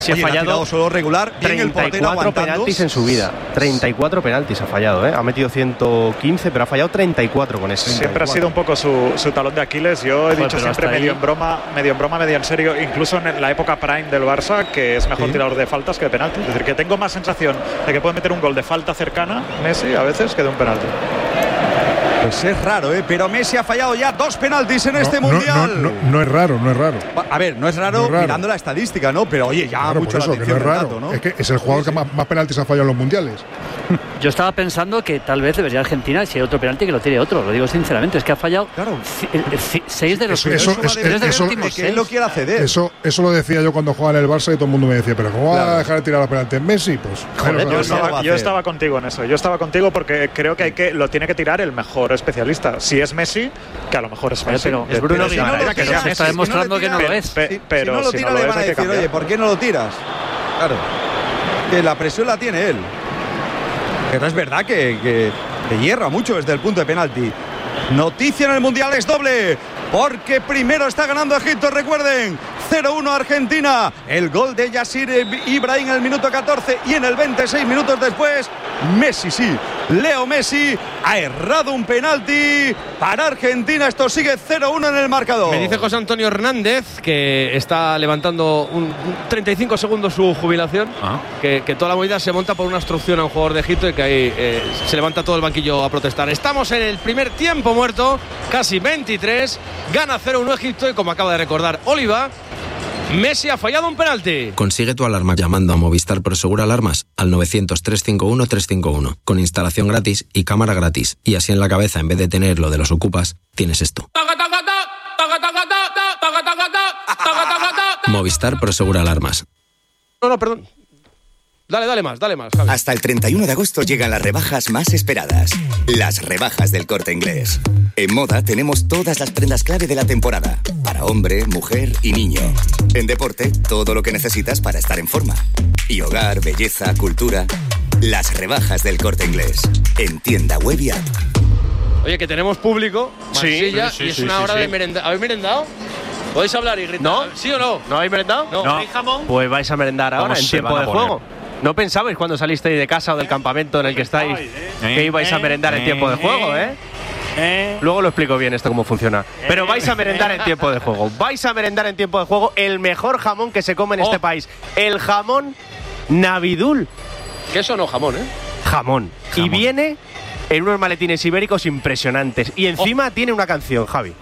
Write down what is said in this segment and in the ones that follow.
Si ha fallado solo regular, 34 penaltis en su vida. 34 penaltis ha fallado, ¿eh? Ha metido 115, pero ha fallado 34 con ese. Siempre ha sido un poco su talón de Aquiles. Yo he dicho siempre medio en broma, medio en serio, incluso en la época prime del Barça, que es mejor tirador de faltas que de penaltis. Es decir, que tengo más sensación de que puede meter un gol de falta cercana Messi a veces que de un penalti. Pues es raro, pero Messi ha fallado ya 2 penaltis en este Mundial. No es raro. A ver, no es raro mirando la estadística, ¿no? Pero oye, ya mucho la atención del dato, ¿no? Es que es el jugador que más penaltis ha fallado en los Mundiales. Yo estaba pensando que tal vez debería Argentina, si hay otro penalti, que lo tire otro. Lo digo sinceramente, es que ha fallado 6 de los últimos 6. Que él lo quiera ceder. Eso lo decía yo cuando jugaba en el Barça y todo el mundo me decía, pero ¿cómo va a dejar de tirar los penaltis Messi? Pues yo estaba contigo en eso. Yo estaba contigo porque creo que lo tiene que tirar el mejor especialista. Si es Messi, que a lo mejor es Messi. Pero es Bruno Guimaraes, que se está demostrando que no lo es. Pero si no lo tira, le van a decir, oye, ¿por qué no lo tiras? Claro. Que la presión la tiene él. Pero es verdad que hierra mucho desde el punto de penalti. Noticia en el Mundial es doble, porque primero está ganando Egipto, recuerden, 0-1 Argentina. El gol de Yasir Ibrahim en el minuto 14 y en el 26 minutos después, Leo Messi ha errado un penalti para Argentina. Esto sigue 0-1 en el marcador. Me dice José Antonio Hernández que está levantando 35 segundos su jubilación, que toda la movida se monta por una obstrucción a un jugador de Egipto y que ahí se levanta todo el banquillo a protestar. Estamos en el primer tiempo muerto, casi 23, gana 0-1 Egipto y como acaba de recordar Oliva, Messi ha fallado un penalti. Consigue tu alarma llamando a Movistar Prosegur Alarmas al 900-351-351 con instalación gratis y cámara gratis. Y así en la cabeza, en vez de tener lo de los ocupas, tienes esto. Movistar Prosegur Alarmas. No, perdón. Dale más, Javi. Hasta el 31 de agosto llegan las rebajas más esperadas. Las rebajas del Corte Inglés. En moda tenemos todas las prendas clave de la temporada. Para hombre, mujer y niño. En deporte, todo lo que necesitas para estar en forma. Y hogar, belleza, cultura. Las rebajas del Corte Inglés. En tienda web y app. Oye, que tenemos público. Marsella, y es una hora de merendar. ¿Habéis merendado? ¿Podéis hablar y gritar? ¿No? ¿Sí o no? ¿No habéis merendado? No. ¿Hay jamón? Pues vais a merendar ahora en tiempo de juego. ¿No pensabais cuando salisteis de casa o del campamento en el que estáis que ibais a merendar en tiempo de juego, Luego lo explico bien esto cómo funciona. Pero vais a merendar en tiempo de juego. Vais a merendar en tiempo de juego el mejor jamón que se come en este país. El jamón Navidul. Queso no, jamón, Jamón. Y viene en unos maletines ibéricos impresionantes. Y encima tiene una canción, Javi.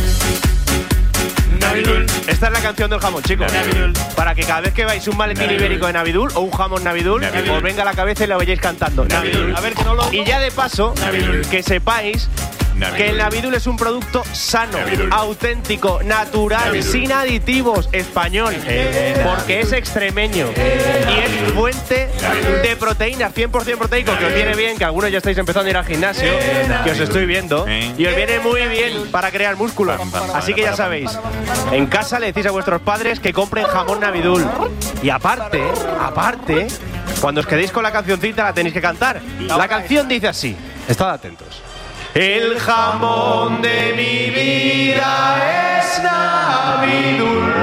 Navidul. Esta es la canción del jamón, chicos. Navidul. Para que cada vez que vais un maletín ibérico de Navidul o un jamón Navidul, os venga a la cabeza y lo vayáis cantando. Navidul. A ver, que no lo... Y ya de paso, que sepáis que el Navidul es un producto sano, auténtico, natural, sin aditivos, español, porque es extremeño y es fuente de proteínas, 100% proteico, que os viene bien, que algunos ya estáis empezando a ir al gimnasio, que os estoy viendo, y os viene muy bien para crear músculo. Así que ya sabéis, en casa le decís a vuestros padres que compren jamón Navidul. Y aparte, cuando os quedéis con la cancioncita la tenéis que cantar. La canción dice así, estad atentos. El jamón de mi vida es Navidul.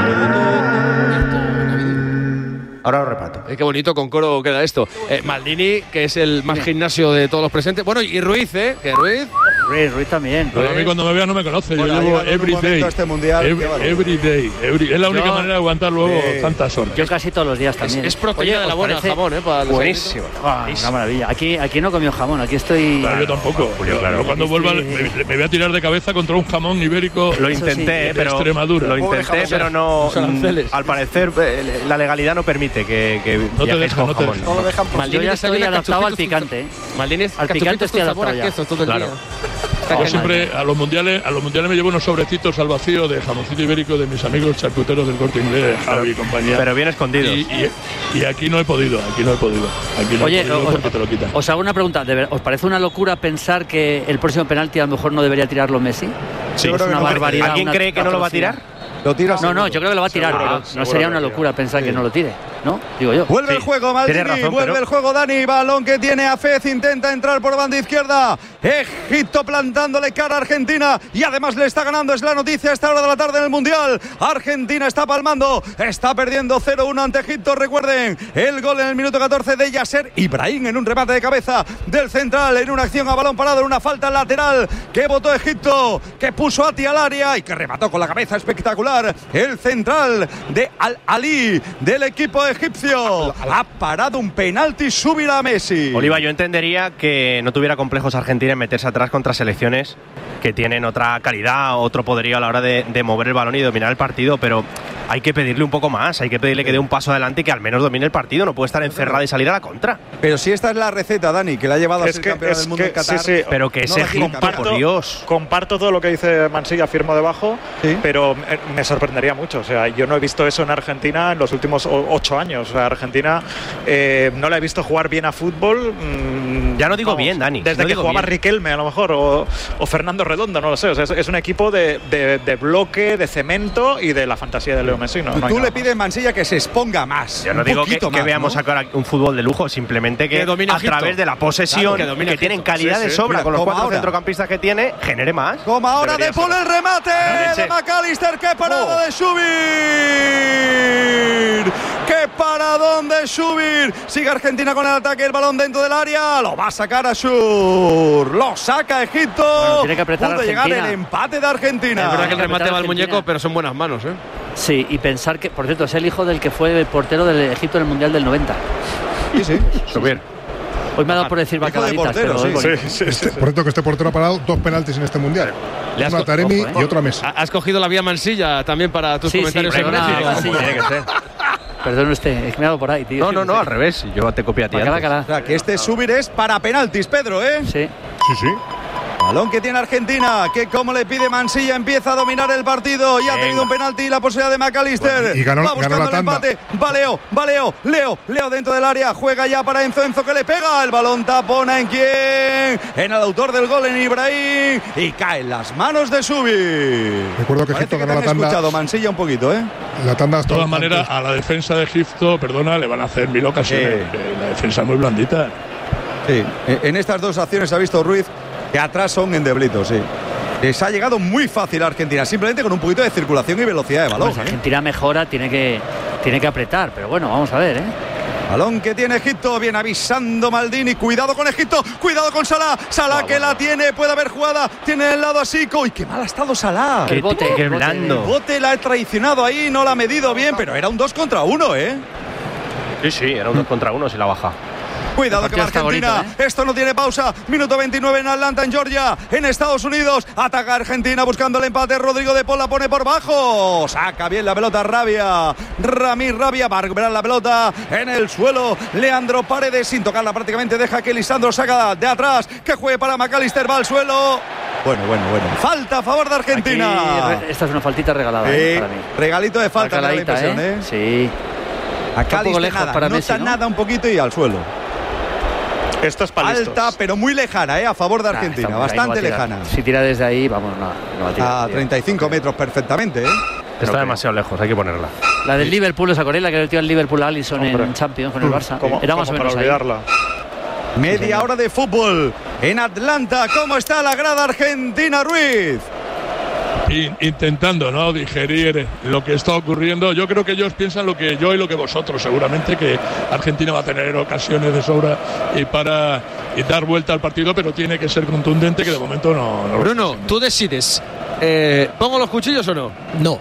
Ahora lo reparto. Qué bonito con coro queda esto. Maldini, que es el más gimnasio de todos los presentes. Bueno, y Ruiz, que Ruiz también. Pero a mí cuando me vea no me conoce. Yo llevo every day. Este mundial, every day. Es la única manera de aguantar luego tantas horas. Yo casi todos los días también. Es proteína de la buena, jamón, para buenísimo. Una maravilla. Aquí no he comido jamón, aquí estoy... Claro, yo tampoco. Yo cuando vuelva me voy a tirar de cabeza contra un jamón ibérico. Lo intenté, pero Extremadura. Lo intenté, pero no. Al parecer la legalidad no permite que no te dejan, con jamón. No lo dejan. Yo ya estoy adaptado al picante. Maldini, al picante estoy adaptado ya. Claro. Yo siempre a los mundiales me llevo unos sobrecitos al vacío de jamoncito ibérico de mis amigos charcuteros del Corte Inglés, Javi y compañía. Pero bien escondidos. Y aquí no he podido. Oye, porque te lo quitan. Os hago una pregunta. ¿Os parece una locura pensar que el próximo penalti a lo mejor no debería tirarlo Messi? Sí, es una barbaridad. ¿Alguien cree que no lo va a tirar? ¿Lo tiras? No, yo creo que lo va a tirar, pero no sería una locura pensar que no lo tire. ¿no? Digo yo. Vuelve el juego, Maldini, vuelve el juego, Dani. Balón que tiene a Fez, intenta entrar por banda izquierda. Egipto plantándole cara a Argentina y además le está ganando, es la noticia a esta hora de la tarde en el Mundial. Argentina está palmando, está perdiendo 0-1 ante Egipto. Recuerden, el gol en el minuto 14 de Yasser Ibrahim en un remate de cabeza del central, en una acción a balón parado, en una falta lateral que votó Egipto, que puso a Ati al área y que remató con la cabeza espectacular el central de Al-Ali del equipo egipcio. Ha parado un penalti, subirá a Messi. Oliva, yo entendería que no tuviera complejos Argentina en meterse atrás contra selecciones que tienen otra calidad, otro poderío a la hora de mover el balón y dominar el partido, pero hay que pedirle un poco más, hay que pedirle que dé un paso adelante y que al menos domine el partido, no puede estar encerrada y salir a la contra. Pero si esta es la receta, Dani, que le ha llevado a ser campeón del mundo en Qatar. Sí, pero que ese Egipto, por Dios. Comparto todo lo que dice Mansilla, firmo debajo, pero me sorprendería mucho. O sea, yo no he visto eso en Argentina en los últimos 8 años. O sea, Argentina no la he visto jugar bien a fútbol. Ya no digo bien, Dani. Desde que jugaba Riquelme, a lo mejor, o Fernando Redondo, no lo sé. O sea, es un equipo de bloque, de cemento y de la fantasía de Leo Messi. Tú le pides, Mansilla, que se exponga más. Yo no digo que veamos sacar un fútbol de lujo, simplemente que a través de la posesión, claro, que tienen calidad de sobra. Mira, con los 4 centrocampistas que tiene, genere más. Como ahora de Paul el remate de McAllister. ¡Qué parada de Subir! ¡Qué paradón de Subir! Sigue Argentina con el ataque, el balón dentro del área. Lo va a sacar Ashur. Lo saca Egipto. Bueno, tiene que apretar Pudo llegar el empate de Argentina. Es verdad que el remate va al muñeco, pero son buenas manos, ¿eh? Sí, y pensar que, por cierto, es el hijo del que fue el portero del Egipto en el Mundial del 90. Sí. Subir. Hoy me ha dado por decir bacaladitas, pero por cierto, que este portero ha parado 2 penaltis en este Mundial. Uno a Taremi y otro a Messi. Has cogido la vía Mansilla también para tus comentarios. Tiene que ser. Perdón usted, es que me ha dado por ahí, tío. No, al revés. Yo te copié a ti antes. O sea, que este Subir es para penaltis, Pedro, ¿eh? Sí. Balón que tiene Argentina, que como le pide Mansilla empieza a dominar el partido y ha tenido un penalti y la posibilidad de McAllister. Bueno, y ganó la tanda. Empate. Leo dentro del área, juega ya para Enzo que le pega. El balón tapona en quién, en el autor del gol, en Ibrahim, y cae en las manos de Subir. Recuerdo que Egipto ganó la tanda. Escuchado Mansilla un poquito, ¿eh? La tanda. De todas maneras, a la defensa de Egipto, le van a hacer 1000 ocasiones. La defensa es muy blandita. Sí, en estas 2 acciones ha visto Ruiz que atrás son endeblitos, sí. Les ha llegado muy fácil a Argentina, simplemente con un poquito de circulación y velocidad de balón. Pues Argentina mejora, tiene que apretar, pero bueno, vamos a ver, ¿eh? Balón que tiene Egipto, viene avisando Maldini. Cuidado con Egipto, cuidado con Salah. Salah que la tiene, puede haber jugada. Tiene el lado a Zico. ¡Y qué mal ha estado Salah! El bote. El bote la ha traicionado ahí, no la ha medido bien, pero era un 2 contra 1, ¿eh? Sí, era un 2 contra 1 si la baja. Cuidado que va Argentina, bonito, Esto no tiene pausa. Minuto 29 en Atlanta, en Georgia, en Estados Unidos. Ataca Argentina buscando el empate. Rodrigo de Paul la pone por bajo. Saca bien la pelota Rabia. Ramir Rabia va a recuperar la pelota en el suelo. Leandro Paredes sin tocarla prácticamente. Deja que Lisandro saca de atrás. Que juegue para McAllister, va al suelo. Bueno. Falta a favor de Argentina. Aquí, esta es una faltita regalada para mí. Regalito de falta, me da la impresión, ¿eh? Sí. Acá nada, para Messi, ¿no? Nada un poquito y al suelo. Esto es para alta, pero muy lejana, a favor de Argentina, bastante lejana. Si tira desde ahí, vamos, no va a tirar. A 35 metros perfectamente, ¿eh? Está demasiado lejos, hay que ponerla. La del Liverpool, ¿os acordáis? La que le dio al Liverpool a Alisson en Champions con el Barça. Era más o menos ahí. Media hora de fútbol en Atlanta. ¿Cómo está la grada argentina, Ruiz? Intentando, ¿no?, digerir lo que está ocurriendo. Yo creo que ellos piensan lo que yo y lo que vosotros, seguramente, que Argentina va a tener ocasiones de sobra y para dar vuelta al partido, pero tiene que ser contundente, que de momento no Bruno, tú decides, ¿pongo los cuchillos o no? No.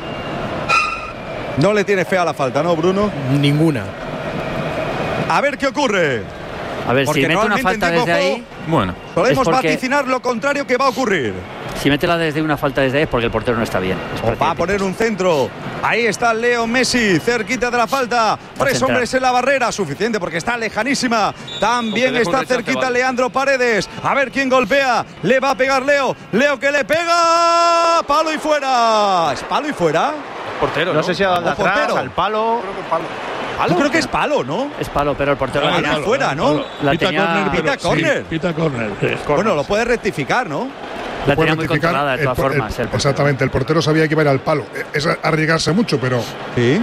No le tiene fe a la falta, ¿no, Bruno? Ninguna. A ver qué ocurre. A ver, porque si mete una falta desde ahí, solemos vaticinar lo contrario que va a ocurrir. Si mete desde una falta desde ahí es porque el portero no está bien. Va a poner un centro. Ahí está Leo Messi, cerquita de la falta. 3 hombres en la barrera, suficiente porque está lejanísima. También está cerquita Leandro Paredes. A ver quién golpea. Le va a pegar Leo. Leo que le pega. Palo y fuera. ¿Es palo y fuera? Portero, no sé si ha dado atrás, al palo. Yo creo que es palo, ¿no? Es palo, pero el portero la tenía fuera, ¿no? Pita córner. Bueno, lo puede rectificar, ¿no? La tenía muy controlada de todas formas. Exactamente, el portero sabía que iba a ir al palo. Es arriesgarse mucho, pero. Sí.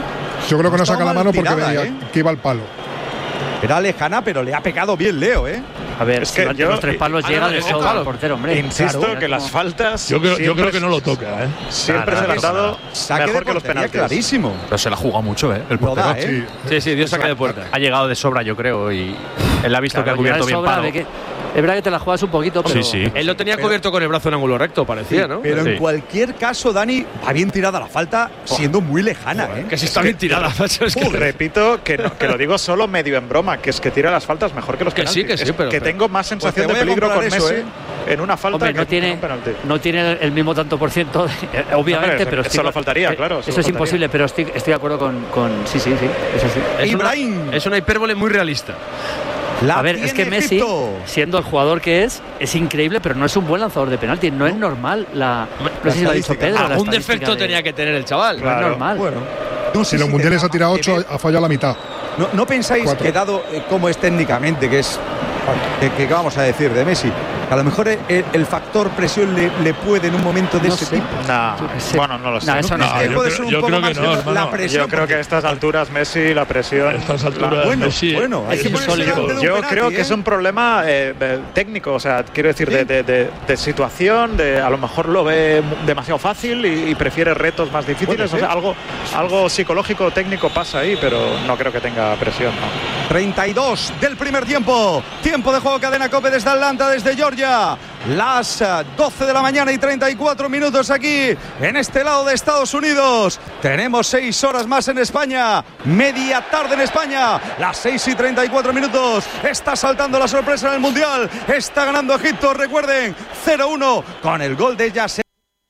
Yo creo que no saca la mano porque veía que iba al palo. Era lejana, pero le ha pegado bien Leo, ¿eh? A ver, es que los 3 palos llega de sobra al portero, hombre. Insisto que las faltas. Yo creo que no lo toca, ¿eh? Siempre se le han dado mejor que los penaltis. Clarísimo. Pero se la juega mucho, ¿eh? El portero. Sí, Dios saque de puerta. Ha llegado de sobra, yo creo, y él ha visto que ha cubierto bien palo. Es verdad que te la juegas un poquito, pero… Sí. Él lo tenía cubierto con el brazo en ángulo recto, parecía, ¿no? Pero en cualquier caso, Dani, va bien tirada la falta, siendo muy lejana, ¿eh? Que si está bien tirada, macho. Repito que lo digo solo medio en broma, que es que tira las faltas mejor que los penaltis. Que sí, pero tengo más sensación de peligro con Messi en una falta. Hombre, no tiene el mismo tanto por ciento, obviamente, pero… Eso lo faltaría, claro. Eso es imposible, pero estoy de acuerdo con… Sí, eso sí. Es una hipérbole muy realista. A ver, es que Messi, siendo el jugador que es increíble, pero no es un buen lanzador de penalti. No es normal no sé si lo ha dicho Pedro. Algún defecto tenía que tener el chaval. Claro. No es normal. Bueno, si los mundiales ha tirado 8, ha fallado la mitad. ¿No pensáis 4. Que dado cómo es técnicamente, que vamos a decir de Messi, a lo mejor el factor presión le puede en un momento de ese tipo? Bueno, no lo sé. Yo creo que no, hermano. Yo creo que a estas alturas Messi, la presión… A estas alturas Messi… Bueno, hay que yo creo que es un problema técnico, o sea, quiero decir, de situación, a lo mejor lo ve demasiado fácil y prefiere retos más difíciles. O sea, algo psicológico, técnico pasa ahí, pero no creo que tenga presión, ¿no? 32 del primer tiempo. Tiempo de juego, Cadena COPE desde Atlanta, desde Georgia. Las 12 de la mañana y 34 minutos aquí en este lado de Estados Unidos. Tenemos 6 horas más en España, media tarde en España, las 6 y 34 minutos. Está saltando la sorpresa en el Mundial, está ganando Egipto, recuerden, 0-1 con el gol de Yasser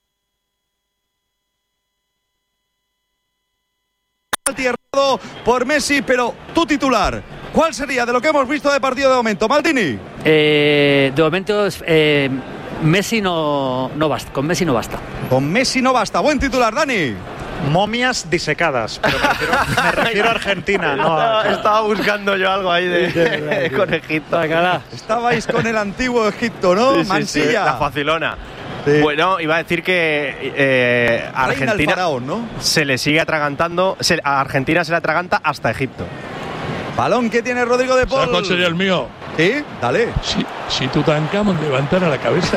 por Messi. Pero tu titular, ¿cuál sería de lo que hemos visto de partido de momento, Maldini? De momento Messi no basta. Con Messi no basta. Con Messi no basta. Buen titular, Dani. Momias disecadas, pero me refiero a Argentina. Estaba buscando yo algo ahí con Egipto. Estabais con el antiguo Egipto, ¿no? Mansilla. Sí, la facilona. Sí. Bueno, iba a decir que Argentina faraón, ¿no? Se le sigue atragantando, a Argentina se le atraganta hasta Egipto. Balón que tiene Rodrigo de Paul. ¿Sabes cuál sería el mío? ¿Sí? Dale. Si Tutankamón levantara la cabeza.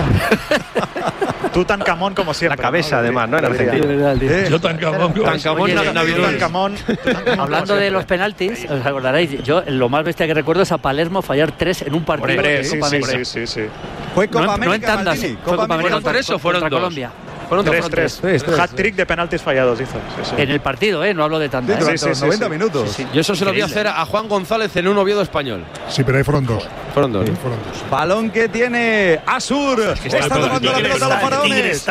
Tutankamón como siempre. La cabeza, además, ¿no? En Argentina. Yo Tutankamón. Hablando de los penaltis, os acordaréis, yo lo más bestia que recuerdo es a Palermo fallar 3 en un partido. Sí. Fue Copa América. No en tandas. ¿Fueron 3 o fueron 2? Colombia. Fueron 3. Hat-trick de penaltis fallados hizo. En el partido, no hablo de tantas. Durante los 90 minutos. Yo eso se lo voy a hacer a Juan González en un Oviedo español. Sí, pero ahí fueron 2. Fueron dos. Balón que tiene Asur. Está tomando la pelota a los faraones.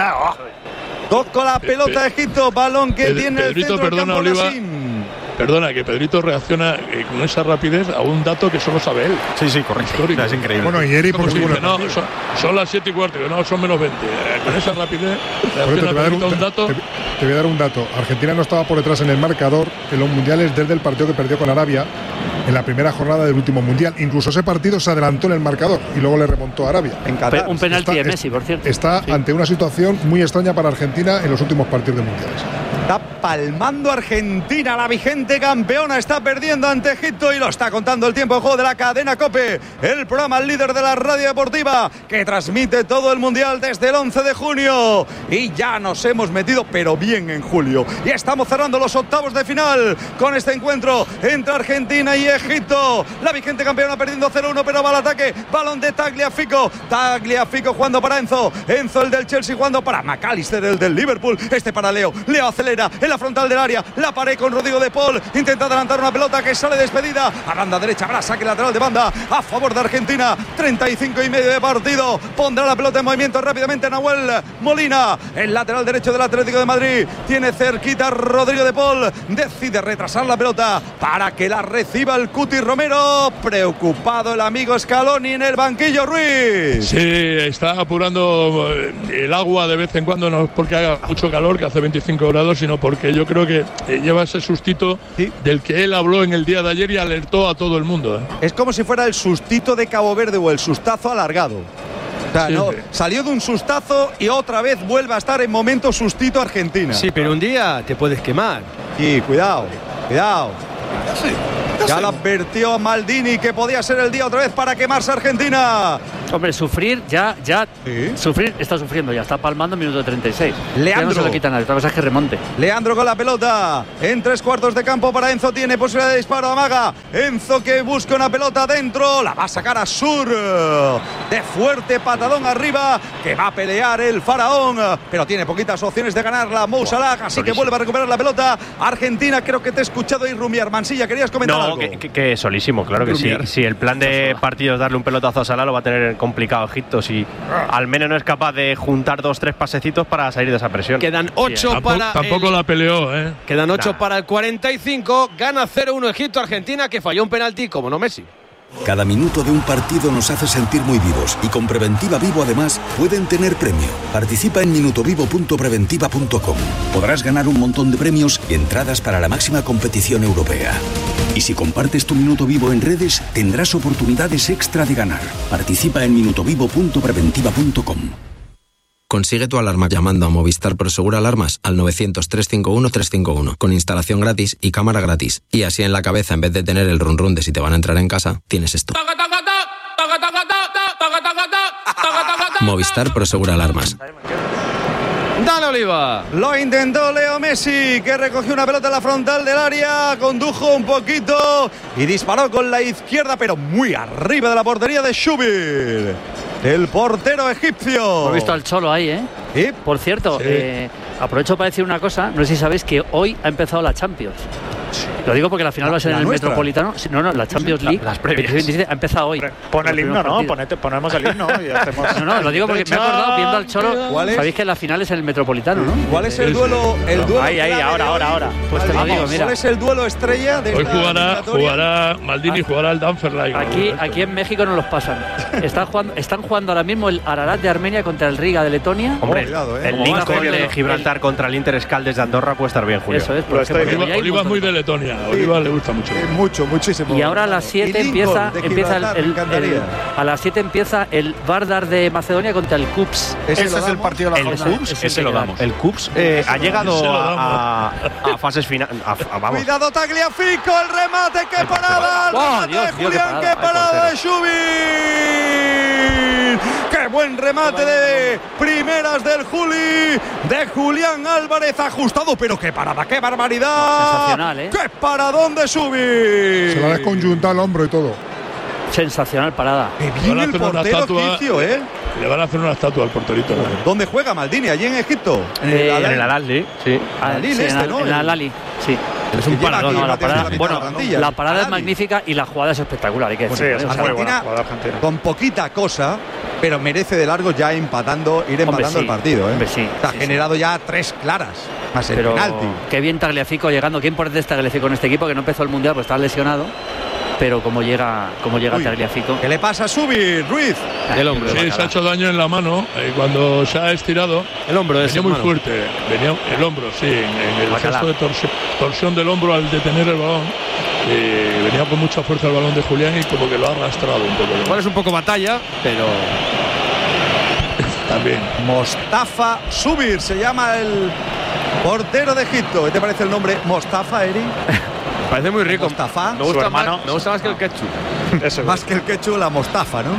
Toca la pelota de Egipto. Balón que tiene el centro del campo Nassim. Perdona, que Pedrito reacciona con esa rapidez a un dato que solo sabe él. Sí, correcto. Es increíble. Bueno, y Eri, por supuesto. No, son las 7:15, no, son menos 20. Con esa rapidez reacciona Pedrito a un dato. Te voy a dar un dato. Argentina no estaba por detrás en el marcador en los mundiales desde el partido que perdió con Arabia en la primera jornada del último mundial. Incluso ese partido se adelantó en el marcador y luego le remontó a Arabia. Un penalti de Messi, por cierto. Está ante una situación muy extraña para Argentina en los últimos partidos de mundiales. Está palmando Argentina, la vigente campeona, está perdiendo ante Egipto y lo está contando el tiempo de juego de la Cadena COPE, el programa líder de la radio deportiva que transmite todo el mundial desde el 11 de junio. Y ya nos hemos metido, pero bien, en julio. Y estamos cerrando los octavos de final con este encuentro entre Argentina y Egipto. La vigente campeona perdiendo 0-1, pero va al ataque. Balón de Tagliafico. Tagliafico jugando para Enzo. Enzo, el del Chelsea, jugando para McAllister, el del Liverpool. Este para Leo. Leo acelera en la frontal del área. La pared con Rodrigo de Paul. Intenta adelantar una pelota que sale despedida. A banda derecha habrá saque lateral de banda a favor de Argentina. 35 y medio de partido. Pondrá la pelota en movimiento rápidamente Nahuel Molina. El lateral derecho del Atlético de Madrid. Tiene cerquita Rodrigo de Paul. Decide retrasar la pelota para que la reciba el Cuti Romero. Preocupado el amigo Scaloni en el banquillo, Ruiz. Sí, está apurando el agua de vez en cuando, no es porque haga mucho calor, que hace 25 grados, sino porque yo creo que lleva ese sustito del que él habló en el día de ayer y alertó a todo el mundo. Es como si fuera el sustito de Cabo Verde o el sustazo alargado. O sea, no, salió de un sustazo y otra vez vuelve a estar en momento sustito Argentina. Sí, pero un día te puedes quemar. Sí, cuidado. Cuidado. Ya lo advirtió Maldini que podía ser el día otra vez para quemarse Argentina. Hombre, sufrir, ¿sí? Sufrir, está sufriendo, ya está palmando minuto 36. Leandro. Ya no se lo quita nadie, otra cosa es que remonte. Leandro con la pelota, en 3/4 de campo para Enzo, tiene posibilidad de disparo, amaga. Enzo que busca una pelota dentro, la va a sacar a Sur. De fuerte patadón arriba, que va a pelear el faraón, pero tiene poquitas opciones de ganarla Mo Salah, así que vuelve a recuperar la pelota. Argentina, creo que te he escuchado ir rumiar. Mansilla, ¿querías comentar algo? Que solísimo, claro que sí. Si el plan de partido es darle un pelotazo a Salah, lo va a tener complicado Egipto, si al menos no es capaz de juntar 2-3 pasecitos para salir de esa presión. Quedan 8 para tampoco la peleó, Quedan 8 para el 45. Gana 0-1 Egipto. Argentina, que falló un penalti como no Messi. Cada minuto de un partido nos hace sentir muy vivos y con Preventiva Vivo además pueden tener premio. Participa en minutovivo.preventiva.com. Podrás ganar un montón de premios y entradas para la máxima competición europea. Y si compartes tu minuto vivo en redes, tendrás oportunidades extra de ganar. Participa en minutovivo.preventiva.com. Consigue tu alarma llamando a Movistar Prosegur Alarmas al 900-351-351 con instalación gratis y cámara gratis. Y así en la cabeza, en vez de tener el run run de si te van a entrar en casa, tienes esto. Movistar Prosegur Alarmas. ¡Dale, Oliva! Lo intentó Leo Messi, que recogió una pelota en la frontal del área, condujo un poquito y disparó con la izquierda, pero muy arriba de la portería de Shubir, el portero egipcio. Hemos visto al Cholo ahí, ¿eh? ¿Sí? Por cierto, Sí. aprovecho para decir una cosa. No sé si sabéis que hoy ha empezado la Champions. Lo digo porque la final va a ser en el nuestra. Metropolitano. No, la Champions League. Las previas. 27 ha empezado hoy. Pon el himno, ¿no? Ponemos el himno y hacemos. No, lo digo porque me he acordado viendo al Cholo. ¿Cuál es? Sabéis que la final es en el Metropolitano, ¿no? ¿Cuál es el duelo? Ahí, ahora. Pues te lo digo, mira. ¿Cuál es el duelo estrella de Hoy esta eliminatoria? jugará Maldini, jugará el Danferlai. Aquí en México no los pasan. Están jugando ahora mismo el Ararat de Armenia contra el Riga de Letonia. Hombre, cuidado, el Lincoln de Gibraltar contra el Inter Scaldes de Andorra puede estar bien, Julio. Eso es, porque Oliva es muy de Letonia. Oliva le gusta mucho. Muchísimo. Y ahora a las 7 empieza a las 7 empieza el Vardar de Macedonia contra el Kups. Ese es el partido de la jornada. Ese lo damos. El Kups ha llegado a fases finales. Vamos. Cuidado Tagliafico, el remate, qué parada. El remate de Julián, qué parada de Shubir. Qué buen remate de primeras del Juli, de Julián Álvarez, ajustado, pero qué parada, qué barbaridad. Sensacional, ¿eh? Qué paradón de Shubir. Se la ha desconjuntado el hombro y todo. Sensacional parada. Que viene el portero egipcio, ¿eh? Le van a hacer una estatua al porterito. ¿Dónde juega Maldini? ¿Allí en Egipto? En el Al-Ahly, sí. En el Al-Ahly, sí. Es un paradón. La parada es magnífica y la jugada es espectacular. Hay que decir, es muy buena jugada Argentina. Con poquita cosa, pero merece de largo ya ir empatando el partido. Hombre, sí, ha generado ya 3 claras, más el penalti. Qué bien Tagliafico llegando. Qué importante es Tagliafico en este equipo, que no empezó el Mundial pues estaba lesionado. Pero como llega Tagliafico. ¿Qué le pasa a Subir, Ruiz? El hombro. Sí, se ha hecho daño en la mano cuando se ha estirado. El hombro venía muy fuerte. Venía el hombro, sí, en el gesto de torsión del hombro al detener el balón. Venía con mucha fuerza el balón de Julián y como que lo ha arrastrado un poco. Igual es un poco batalla, pero también. Mostafa Subir se llama el portero de Egipto. ¿Qué te parece el nombre Mostafa, Eri? Parece muy rico. Mostafa. Me gusta más que el ketchup. Más que el ketchup, la mostafa, ¿no?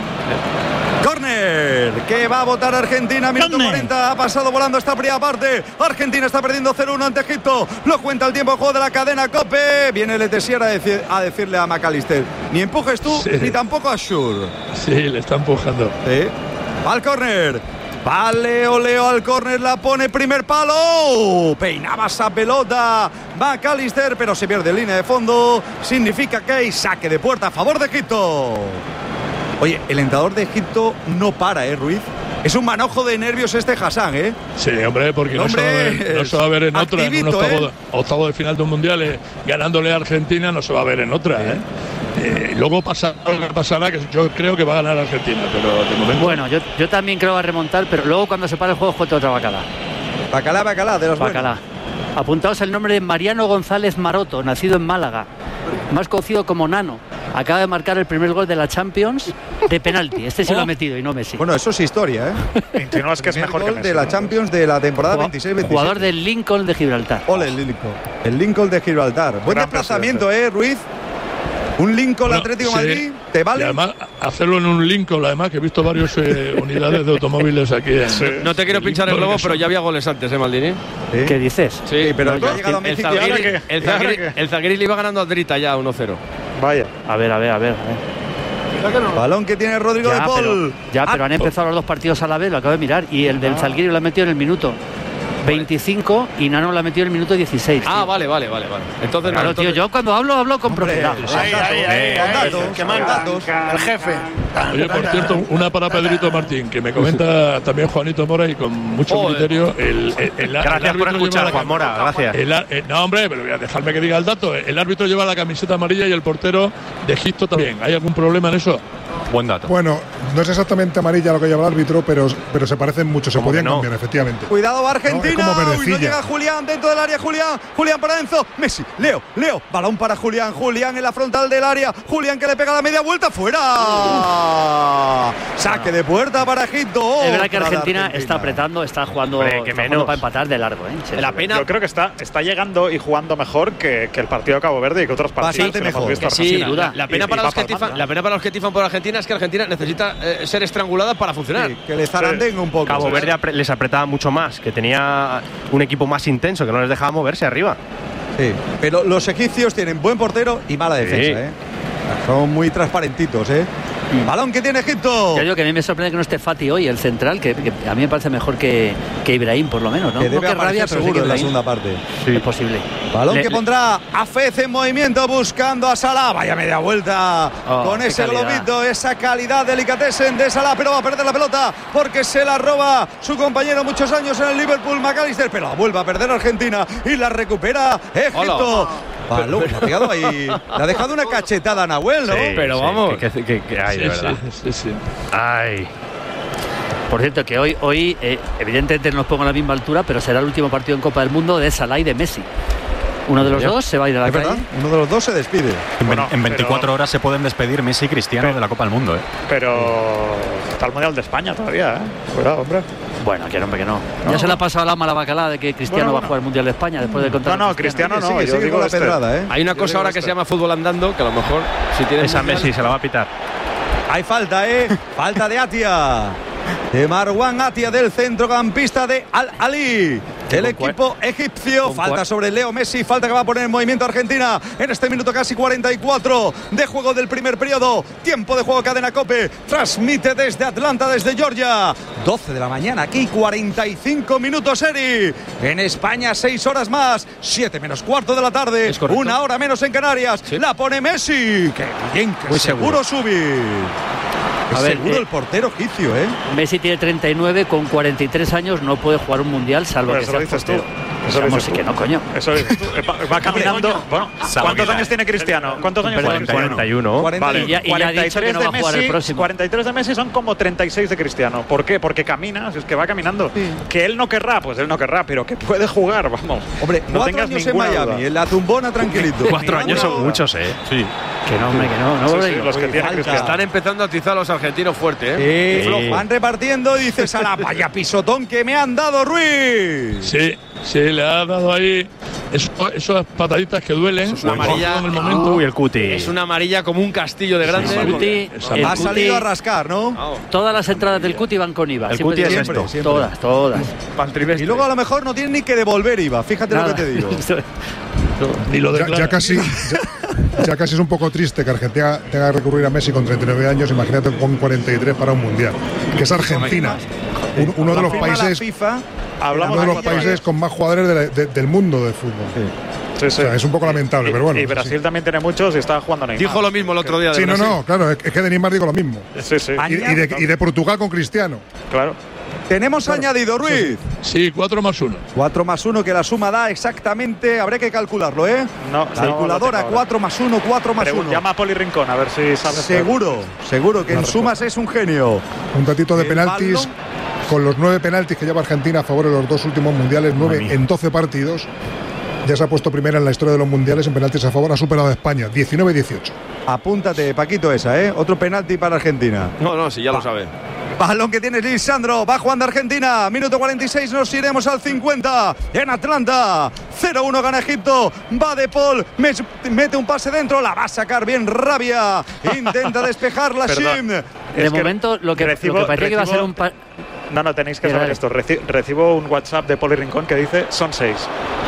Córner, que va a votar Argentina, minuto 40, ha pasado volando esta primera parte. Argentina está perdiendo 0-1 ante Egipto. Lo cuenta el tiempo de juego de la cadena COPE. Viene Letesier a decirle a McAllister: ni empujes tú, ni tampoco a Schur. Sí, le está empujando. ¿Sí? Al córner. Va Leo al córner, la pone primer palo. Peinaba esa pelota McAllister, pero se pierde en línea de fondo. Significa que hay saque de puerta a favor de Egipto. Oye, el entrenador de Egipto no para, Ruiz. Es un manojo de nervios este Hassan, Sí, hombre, porque no se va a ver en otra. En un octavo de final de un mundial, ganándole a Argentina, no se va a ver en otra, luego pasará lo que pasará, que yo creo que va a ganar Argentina, pero de momento. Bueno, yo también creo que va a remontar, pero luego cuando se para el juego juega otra bacala. Bacalá, de los bacalá. Apuntaos el nombre de Mariano González Maroto, nacido en Málaga, más conocido como Nano. acaba de marcar el primer gol de la Champions de penalti. Este sí lo ha metido y no Messi. Bueno, eso es historia, ¿eh? 21 es que es mejor que Messi. De la Champions de la temporada 26-27. Jugador del Lincoln de Gibraltar. Ole, el Lincoln. El Lincoln de Gibraltar. Buen desplazamiento, Ruiz. Un Lincoln Atlético de Madrid, ¿te vale? Y además, hacerlo en un Lincoln, además, que he visto varias unidades de automóviles aquí. No te quiero pinchar el globo, pero ya había goles antes, Maldini. ¿Sí? ¿Qué dices? Sí, pero no ha llegado a México. El Zalgiris le iba ganando a Drita ya 1-0. Vaya. A ver. Balón que tiene Rodrigo de Paul. Pero han empezado los dos partidos a la vez, lo acabo de mirar. Y el del Zalgiris lo ha metido en el minuto 25 y Nano la metió en el minuto 16. Ah, vale. Entonces, claro, tío, yo cuando hablo con propiedad. Datos. El jefe. Oye, por cierto, una para Pedrito Martín, que me comenta también Juanito Mora y con mucho criterio. Gracias por escuchar, Juan Mora, gracias. No, hombre, pero dejadme que diga el dato. El árbitro lleva la camiseta amarilla y el portero de Egipto también. ¿Hay algún problema en eso? Buen dato. Bueno, no es exactamente amarilla lo que lleva el árbitro, pero se parecen mucho, se podían cambiar, efectivamente. Cuidado, Argentina. No, no llega Julián dentro del área. Julián para Enzo. Messi, Leo. Balón para Julián. Julián en la frontal del área. Julián que le pega la media vuelta. ¡Fuera! Saque de puerta para Egipto. Es verdad que Argentina está apretando, está jugando para empatar de largo. La pena. Yo creo que está llegando y jugando mejor que el partido de Cabo Verde y que otros partidos. Bastante mejor. Sí, duda. La pena para los que tifan por Argentina es que Argentina necesita ser estrangulada para funcionar. Sí, que le zarandeen un poco. Cabo Verde les apretaba mucho más, que tenía un equipo más intenso, que no les dejaba moverse arriba. Sí, pero los egipcios tienen buen portero y mala defensa, Son muy transparentitos, Balón que tiene Egipto. Yo digo que a mí me sorprende que no esté Fati hoy, el central, que a mí me parece mejor que Ibrahim, por lo menos, ¿no? Que debe aparecer seguro en la segunda parte. Sí. Es posible. Balón que pondrá a Fez en movimiento buscando a Salah. Vaya media vuelta con ese globito, esa calidad delicatessen de Salah, pero va a perder la pelota porque se la roba su compañero muchos años en el Liverpool, McAllister, pero la vuelve a perder Argentina y la recupera Egipto. Hola. Balón, le ha pegado ahí. Le ha dejado una cachetada a Nahuel, ¿no? Sí, pero vamos. Que hay, de verdad. Sí. Ay. Por cierto, que hoy evidentemente no nos pongo a la misma altura, pero será el último partido en Copa del Mundo de Salah y de Messi. Uno de los dos se va a ir a la calle. Uno de los dos se despide. En 24 horas se pueden despedir Messi y Cristiano de la Copa del Mundo, Pero está el Mundial de España todavía, Cuidado, hombre. Bueno, que no. Ya se le ha pasado la mala bacalada de que Cristiano va a jugar el Mundial de España después de contar. No, Cristiano no. Yo digo la pedrada, Hay una cosa ahora que se llama fútbol andando, que a lo mejor si tiene esa Messi se la va a pitar. Hay falta, falta de Atia. De Marwan Atia, del centrocampista de Al-Ali. El equipo egipcio. Falta sobre Leo Messi. Falta que va a poner en movimiento Argentina en este minuto casi 44 de juego del primer periodo. Tiempo de juego, cadena COPE. Transmite desde Atlanta, desde Georgia. 12 de la mañana, aquí 45 minutos, Eri. En España 6 horas más. 7 menos cuarto de la tarde. Una hora menos en Canarias. Sí. La pone Messi. Qué bien, que muy seguro subir. Es seguro el portero egipcio, Messi tiene 39, con 43 años no puede jugar un mundial, salvo que sea dices portero. Eso lo dices tú. Que no, coño. Eso lo dices tú. Va caminando. Bueno, ¿cuántos años tiene Cristiano? ¿Cuántos años tiene? 41. Vale. Y ya ha dicho que no va a jugar el próximo. 43 de Messi son como 36 de Cristiano. ¿Por qué? Porque camina, es que va caminando. Sí. Que él no querrá, pues él no querrá, pero que puede jugar, vamos. Hombre, no 4 años en Miami, duda. En la tumbona tranquilito. 4 años son muchos, Sí. Que no, hombre, que no. Sí, los que tienen Cristiano. Están empezando a atizar a los argentinos fuerte, Sí. Van repartiendo, dices a la vaya pisotón que me han dado, Ruiz. Sí, le ha dado ahí esas pataditas que duelen. Es una amarilla en el momento. Uy, el cuti. Es una amarilla como un castillo de grande. Ha salido a rascar, ¿no? Todas las entradas del cuti van con IVA. El cuti es esto. Todas. Y luego a lo mejor no tienen ni que devolver IVA. Fíjate lo que te digo. Ni lo ya casi es un poco triste que Argentina tenga que recurrir a Messi con 39 años, imagínate con 43 para un mundial, que es Argentina, uno de los países con más jugadores del mundo de fútbol. Sí. O sea, es un poco lamentable, pero bueno. Y Brasil también tiene muchos y está jugando Neymar. Dijo lo mismo el otro día de Brasil. Claro, es que de Neymar digo lo mismo. Sí. Y de Portugal con Cristiano. Claro. Tenemos añadido, Ruiz. Sí, 4 más 1. 4 más 1, que la suma da exactamente. Habría que calcularlo, No, calculadora, 4 más 1, 4 más 1. Llama a Poli Rincón, a ver si sabes. Seguro que en sumas es un genio. Un datito de penaltis. Con los 9 penaltis que lleva Argentina a favor de los 2 últimos mundiales, 9 en 12 partidos. Ya se ha puesto primera en la historia de los mundiales en penaltis a favor, ha superado a España, 19-18. Apúntate, Paquito, esa, ¿eh? Otro penalti para Argentina. No, sí, ya lo sabe. Balón que tiene Lisandro, va jugando Argentina, minuto 46, nos iremos al 50 en Atlanta, 0-1 gana Egipto, va De Paul, mete un pase dentro, la va a sacar bien Rabia, intenta despejarla Shim. De momento lo que parecía que iba a ser un No, tenéis que saber esto. Recibo un WhatsApp de Poli Rincón que dice son 6.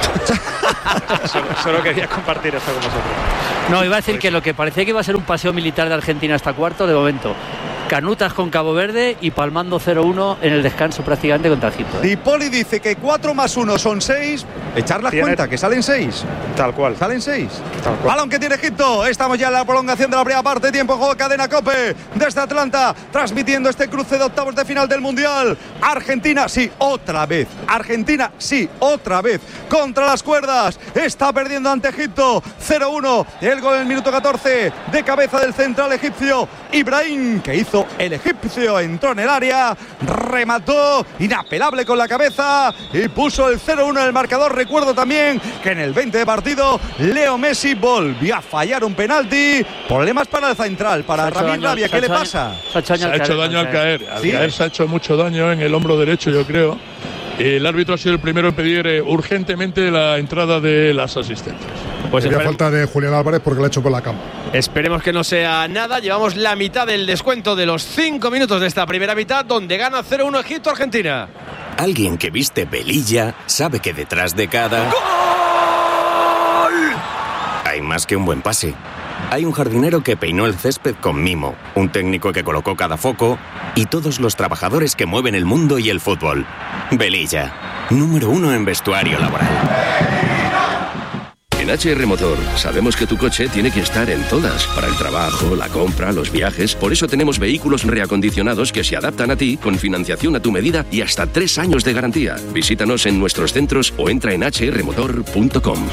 solo quería compartir esto con vosotros. No, iba a decir que lo que parecía que iba a ser un paseo militar de Argentina hasta cuarto, de momento canutas con Cabo Verde y palmando 0-1 en el descanso prácticamente contra Egipto. Di Poli dice que 4 más 1 son 6. Echar la cuenta, que salen 6. Tal cual. Salen 6. Balón que tiene Egipto. Estamos ya en la prolongación de la primera parte. Tiempo de juego, cadena COPE desde Atlanta, transmitiendo este cruce de octavos de final del Mundial. Argentina, sí, otra vez. Argentina, sí, otra vez. Contra las cuerdas. Está perdiendo ante Egipto. 0-1. El gol en el minuto 14 de cabeza del central egipcio Ibrahim, que hizo el egipcio, entró en el área, remató, inapelable con la cabeza y puso el 0-1 en el marcador. Recuerdo también que en el 20 de partido Leo Messi volvió a fallar un penalti. Problemas para el central, para Ramín Rabia. ¿Qué le pasa? Se ha hecho daño al caer. Al caer se ha hecho mucho daño en el hombro derecho, yo creo. El árbitro ha sido el primero en pedir urgentemente la entrada de las asistentes. Pues sería falta de Julián Álvarez porque la ha hecho por la cama. Esperemos que no sea nada. Llevamos la mitad del descuento de los 5 minutos de esta primera mitad, donde gana 0-1 Egipto-Argentina. Alguien que viste velilla sabe que detrás de cada ¡gol! Hay más que un buen pase. Hay un jardinero que peinó el césped con mimo, un técnico que colocó cada foco y todos los trabajadores que mueven el mundo y el fútbol. Velilla, número 1 en vestuario laboral. En HR Motor sabemos que tu coche tiene que estar en todas, para el trabajo, la compra, los viajes. Por eso tenemos vehículos reacondicionados que se adaptan a ti, con financiación a tu medida y hasta 3 años de garantía. Visítanos en nuestros centros o entra en hrmotor.com.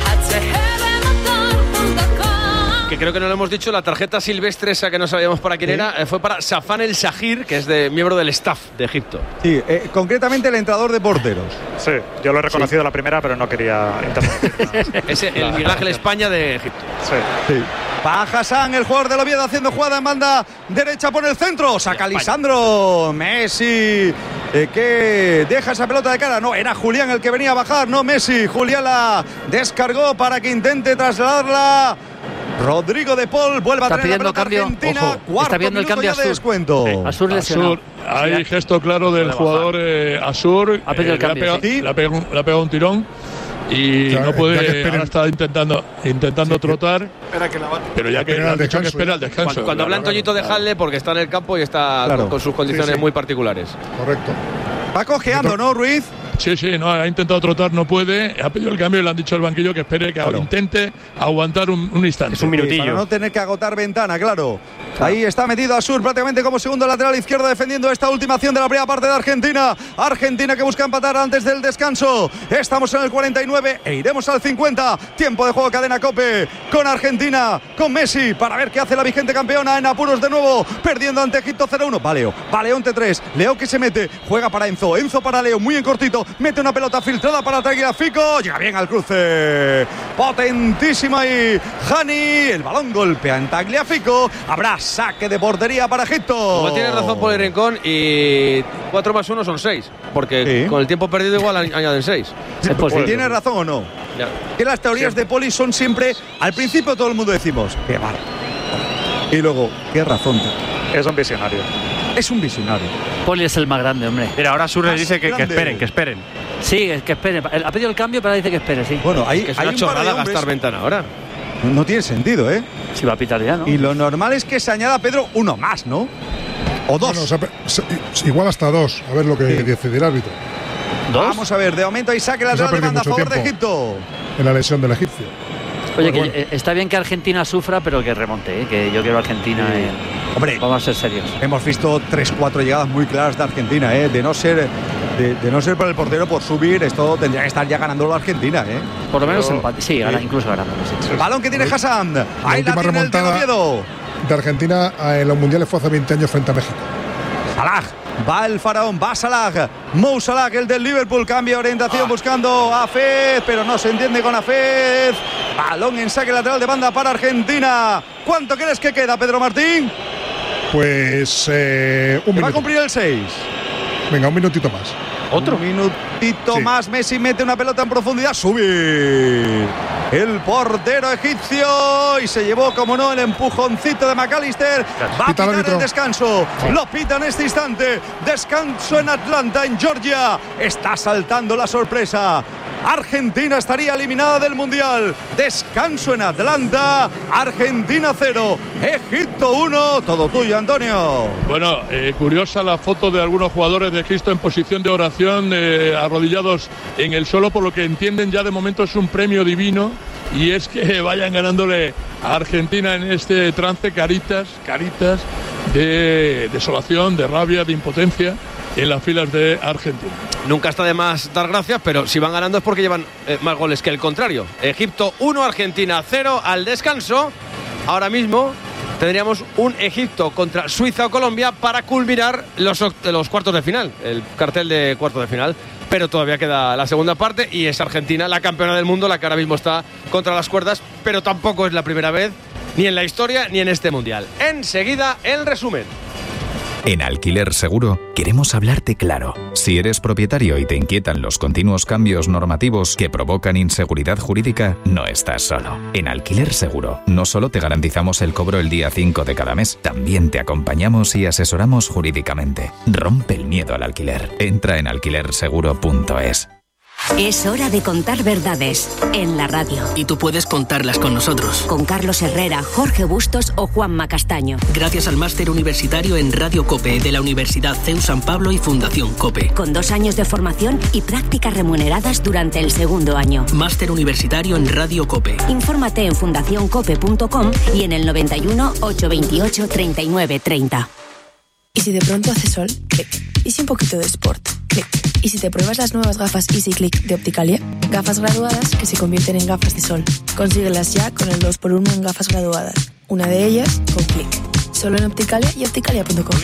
Que creo que no lo hemos dicho, la tarjeta silvestre esa que no sabíamos para quién era, fue para Safan El Shahir, que es miembro del staff de Egipto. Sí, concretamente el entrenador de porteros. Sí, yo lo he reconocido la primera, pero no quería interrumpir. Es el Miguel Ángel España de Egipto. Sí. Va Hassan, el jugador del Oviedo, haciendo jugada en banda derecha por el centro. Saca Lisandro. Messi, que deja esa pelota de cara. No, era Julián el que venía a bajar, no Messi. Julián la descargó para que intente trasladarla. Rodrigo De Paul vuelve a traer la pelota Argentina. Ojo, cuarto está viendo el cambio ya de descuento. Asur lesionado. Hay gesto claro del jugador Asur. Ha pedido el cambio. Le ha pegado un tirón. Y no puede, ahora está intentando trotar, pero ya que ha dicho que espera el descanso. Cuando habla Antoñito, dejadle porque está en el campo y está con sus condiciones muy particulares. Correcto. Va cojeando, ¿no, Ruiz? Sí, no, ha intentado trotar, no puede, ha pedido el cambio y le han dicho al banquillo que espere, que intente aguantar un instante. Es un minutillo. Para no tener que agotar ventana, claro. Ahí está metido Asur prácticamente como segundo lateral izquierdo, defendiendo esta última acción de la primera parte de Argentina. Argentina que busca empatar antes del descanso. Estamos en el 49 e iremos al 50. Tiempo de juego, cadena COPE con Argentina, con Messi, para ver qué hace la vigente campeona en apuros de nuevo, perdiendo ante Egipto 0-1. Va Leo ante 3. Leo que se mete, juega para Enzo para Leo, muy en cortito, mete una pelota filtrada para Tagliafico, llega bien al cruce, potentísima ahí Hani, el balón golpea en Tagliafico, habrá saque de portería para Egipto. Como tiene razón Poli Rincón, y 4 más 1 son 6, porque con el tiempo perdido igual añaden 6. ¿Tiene razón o no? Ya. Que las teorías de Poli son siempre, al principio todo el mundo decimos, qué mal, y luego, qué razón. Es un visionario. Es un visionario. Poli es el más grande, hombre. Mira, ahora Sur le dice que esperen. Sí, que esperen. Ha pedido el cambio, pero dice que espere, sí. Bueno, ahí es una chorrada gastar ventana ahora. No tiene sentido, ¿eh? Si va a pitar ya, ¿no? Y lo normal es que se añada, Pedro, uno más, ¿no? O 2. Bueno, igual hasta 2. A ver lo que decide el árbitro. Vamos a ver, de momento hay saque lateral de banda a favor de Egipto. En la lesión del egipcio. Oye, que está bien que Argentina sufra, pero que remonte, que yo quiero Argentina. Hombre, vamos a ser serios. Hemos visto 3-4 llegadas muy claras de Argentina, de no ser por el portero, por subir, esto tendría que estar ya ganando la Argentina, Por lo menos empate, sí, incluso ganando. Sí. Balón que tiene Hassan. Ahí la tiene el de Oviedo. De Argentina en los mundiales fue hace 20 años frente a México. Salah. Va el faraón, va Salah, Mo Salah, el del Liverpool, cambia orientación buscando a Fez, pero no se entiende con Afez. Balón en saque lateral de banda para Argentina. ¿Cuánto crees que queda, Pedro Martín? Pues un minuto. Va a cumplir el 6. Venga, un minutito más. ¿Otro? Un minutito más. Messi mete una pelota en profundidad. Subir el portero egipcio y se llevó, como no, el empujoncito de McAllister. Va a pitar el descanso. Lo pita en este instante. Descanso en Atlanta, en Georgia. Está saltando la sorpresa. Argentina estaría eliminada del Mundial. Descanso en Atlanta. Argentina 0, Egipto 1. Todo tuyo, Antonio. Bueno, curiosa la foto de algunos jugadores de Egipto en posición de oración, arrodillados en el suelo, por lo que entienden ya de momento es un premio divino, y es que vayan ganándole a Argentina en este trance caritas de desolación, de rabia, de impotencia en las filas de Argentina. Nunca está de más dar gracias, pero si van ganando es porque llevan más goles que el contrario. Egipto 1, Argentina 0 al descanso. Ahora mismo tendríamos un Egipto contra Suiza o Colombia para culminar los cuartos de final, el cartel de cuartos de final. Pero todavía queda la segunda parte y es Argentina, la campeona del mundo, la que ahora mismo está contra las cuerdas, pero tampoco es la primera vez, ni en la historia ni en este Mundial. Enseguida, el resumen. En Alquiler Seguro queremos hablarte claro. Si eres propietario y te inquietan los continuos cambios normativos que provocan inseguridad jurídica, no estás solo. En Alquiler Seguro no solo te garantizamos el cobro el día 5 de cada mes, también te acompañamos y asesoramos jurídicamente. Rompe el miedo al alquiler. Entra en alquilerseguro.es. Es hora de contar verdades en la radio. Y tú puedes contarlas con nosotros. Con Carlos Herrera, Jorge Bustos o Juanma Castaño. Gracias al máster universitario en Radio COPE de la Universidad CEU San Pablo y Fundación COPE. Con 2 años de formación y prácticas remuneradas durante el segundo año. Máster universitario en Radio COPE. Infórmate en fundacioncope.com y en el 91 828 39 30. ¿Y si de pronto hace sol? Clic. ¿Y si un poquito de sport? Clic. ¿Y si te pruebas las nuevas gafas Easy Click de Opticalia? Gafas graduadas que se convierten en gafas de sol. Consíguelas ya con el 2x1 en gafas graduadas. Una de ellas con Clic. Solo en Opticalia y opticalia.com.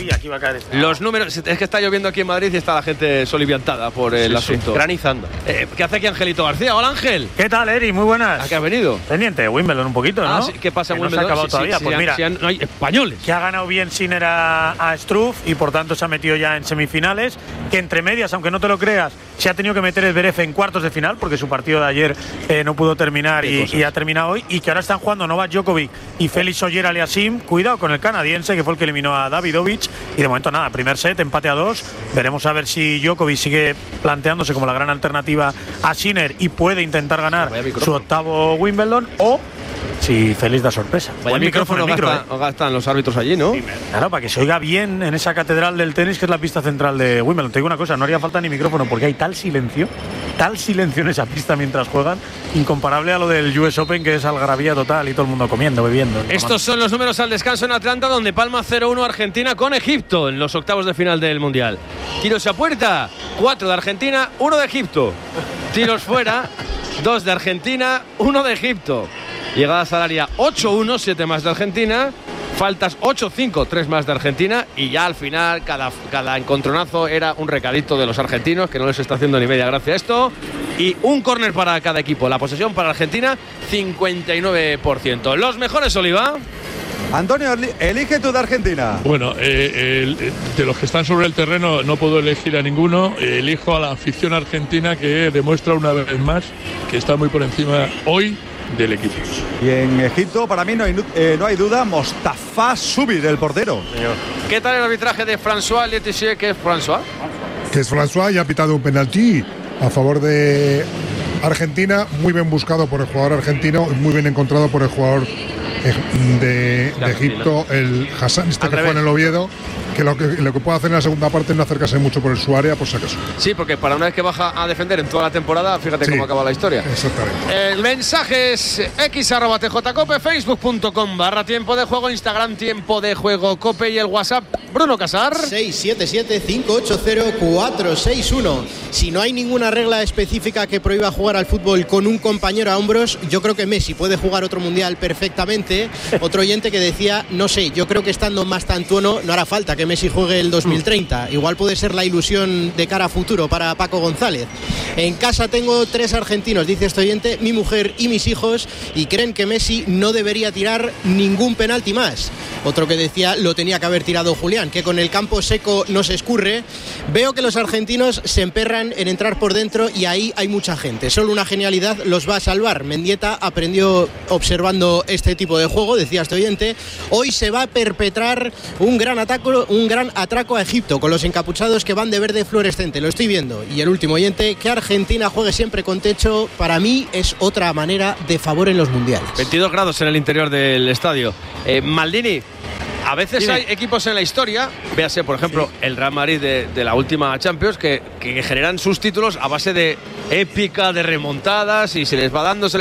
Los números, es que está lloviendo aquí en Madrid y está la gente soliviantada por el asunto. Granizando. ¿Qué hace aquí Angelito García? Hola, Ángel. ¿Qué tal, Eri? Muy buenas. ¿A qué has venido? Pendiente de Wimbledon un poquito, ¿no? Sí. ¿Qué pasa en Wimbledon? No se ha acabado todavía. Pues mira, no hay españoles. Que ha ganado bien Sinner a Struff y por tanto se ha metido ya en semifinales. Que entre medias, aunque no te lo creas, se ha tenido que meter Zverev en cuartos de final porque su partido de ayer no pudo terminar y ha terminado hoy. Y que ahora están jugando Novak Djokovic y Félix Auger-Aliassime. Cuidado con el canadiense, que fue el que eliminó a Davidovich. Y de momento nada, primer set, empate a 2. Veremos a ver si Djokovic sigue planteándose como la gran alternativa a Sinner y puede intentar ganar su octavo Wimbledon, o si Félix da sorpresa. Vaya micrófono gastan los árbitros allí, ¿no? Claro, para que se oiga bien en esa catedral del tenis que es la pista central de Wimbledon. Te digo una cosa, no haría falta ni micrófono porque hay tal silencio en esa pista mientras juegan, incomparable a lo del US Open, que es algarabía total y todo el mundo comiendo, bebiendo. Estos son los números al descanso en Atlanta, donde palma 0-1 Argentina con Egipto en los octavos de final del Mundial. Tiros a puerta, 4 de Argentina, 1 de Egipto. Tiros fuera, 2 de Argentina, 1 de Egipto. Llegadas al área 8-1, 7 más de Argentina. Faltas 8-5, 3 más de Argentina. Y ya al final cada encontronazo era un recadito de los argentinos, que no les está haciendo ni media gracia esto. Y un córner para cada equipo. La posesión para Argentina, 59%. Los mejores, Oliva. Antonio, elige tú de Argentina. Bueno, de los que están sobre el terreno no puedo elegir a ninguno. Elijo a la afición argentina, que demuestra una vez más que está muy por encima hoy del equipo. Y en Egipto, para mí no hay duda, Mostafa Subir, el portero. ¿Qué tal el arbitraje de François Letizier? ¿Qué es François? Que es François y ha pitado un penalti a favor de Argentina, muy bien buscado por el jugador argentino, muy bien encontrado por el jugador de Egipto, el Hassan, que fue en el Oviedo. Que lo que puede hacer en la segunda parte es no acercarse mucho por su área, por si acaso. Sí, porque para una vez que baja a defender en toda la temporada, fíjate cómo acaba la historia. Exactamente. Mensajes x@tjcope, facebook.com/tiempo de juego, Instagram tiempo de juego cope y el WhatsApp Bruno Casar 677-580-461. Si no hay ninguna regla específica que prohíba jugar al fútbol con un compañero a hombros, yo creo que Messi puede jugar otro mundial perfectamente. Otro oyente que decía, no sé, yo creo que estando más tantuono no hará falta que que Messi juegue el 2030. Igual puede ser la ilusión de cara a futuro para Paco González. En casa tengo 3 argentinos, dice este oyente, mi mujer y mis hijos, y creen que Messi no debería tirar ningún penalti más. Otro que decía, lo tenía que haber tirado Julián, que con el campo seco no se escurre. Veo que los argentinos se emperran en entrar por dentro y ahí hay mucha gente. Solo una genialidad los va a salvar. Mendieta aprendió observando este tipo de juego, decía este oyente. Hoy se va a perpetrar un gran atraco a Egipto con los encapuchados que van de verde fluorescente. Lo estoy viendo. Y el último oyente, que Argentina juegue siempre con techo, para mí es otra manera de favor en los mundiales. 22 grados en el interior del estadio. Maldini, a veces hay equipos en la historia, véase por ejemplo el Real Madrid de la última Champions, que generan sus títulos a base de épica, de remontadas, y se les va dando.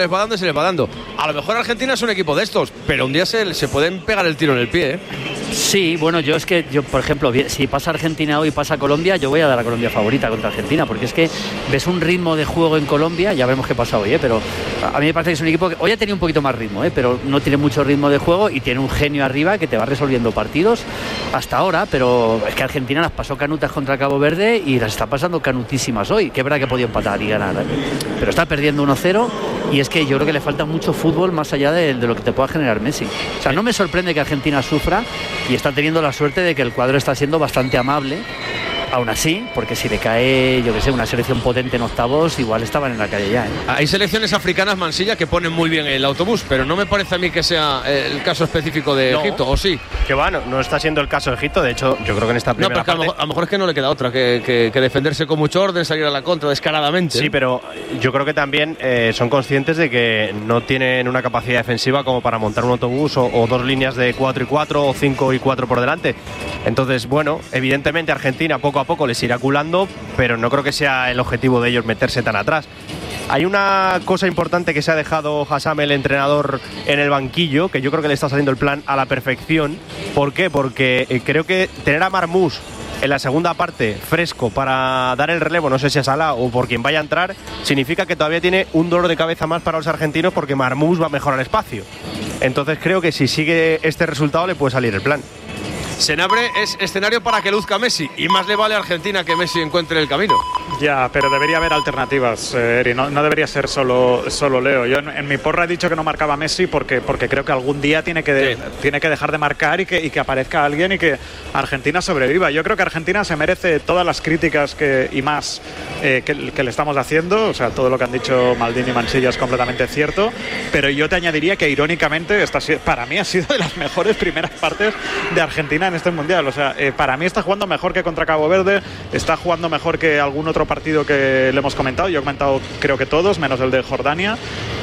A lo mejor Argentina es un equipo de estos, pero un día se pueden pegar el tiro en el pie, ¿eh? Sí, bueno, yo, por ejemplo, si pasa Argentina hoy, pasa Colombia, yo voy a dar a Colombia favorita contra Argentina, porque es que ves un ritmo de juego en Colombia, ya veremos qué pasa hoy, pero a mí me parece que es un equipo que hoy ha tenido un poquito más ritmo, pero no tiene mucho ritmo de juego y tiene un genio arriba que te va resolviendo partidos hasta ahora, pero es que Argentina las pasó canutas contra Cabo Verde y las está pasando canutísimas hoy, que es verdad que ha podido empatar y ganar, pero está perdiendo 1-0 y es que yo creo que le falta mucho fútbol más allá de lo que te pueda generar Messi. O sea, no me sorprende que Argentina sufra y está teniendo la suerte de que el cuadro está siendo bastante amable. Aún así, porque si le cae, yo que sé, una selección potente en octavos, igual estaban en la calle ya, ¿eh? Hay selecciones africanas, Mansilla, que ponen muy bien el autobús, pero no me parece a mí que sea el caso específico de Egipto, ¿o sí? Que bueno, no está siendo el caso de Egipto, de hecho, yo creo que en esta primera parte… A lo mejor es que no le queda otra que defenderse con mucho orden, salir a la contra descaradamente. Sí, pero yo creo que también son conscientes de que no tienen una capacidad defensiva como para montar un autobús o 2 líneas de 4 y 4 o 5 y 4 por delante. Entonces, bueno, evidentemente Argentina poco a poco les irá culando, pero no creo que sea el objetivo de ellos meterse tan atrás. Hay una cosa importante que se ha dejado Hassam, el entrenador, en el banquillo, que yo creo que le está saliendo el plan a la perfección. ¿Por qué? Porque creo que tener a Marmoush en la segunda parte fresco para dar el relevo, no sé si a Salah o por quien vaya a entrar, significa que todavía tiene un dolor de cabeza más para los argentinos, porque Marmoush va a mejorar espacio. Entonces creo que si sigue este resultado le puede salir el plan. Senabre es escenario para que luzca Messi, y más le vale a Argentina que Messi encuentre el camino. Ya, pero debería haber alternativas, Eri, no debería ser solo Leo. Yo en mi porra he dicho que no marcaba Messi porque creo que algún día tiene que dejar de marcar y que aparezca alguien y que Argentina sobreviva. Yo creo que Argentina se merece todas las críticas y más que le estamos haciendo. O sea, todo lo que han dicho Maldini y Mansilla es completamente cierto, pero yo te añadiría que irónicamente para mí ha sido de las mejores primeras partes de Argentina en este mundial. O sea, para mí está jugando mejor que contra Cabo Verde, está jugando mejor que algún otro partido que le hemos comentado. Yo he comentado creo que todos, menos el de Jordania.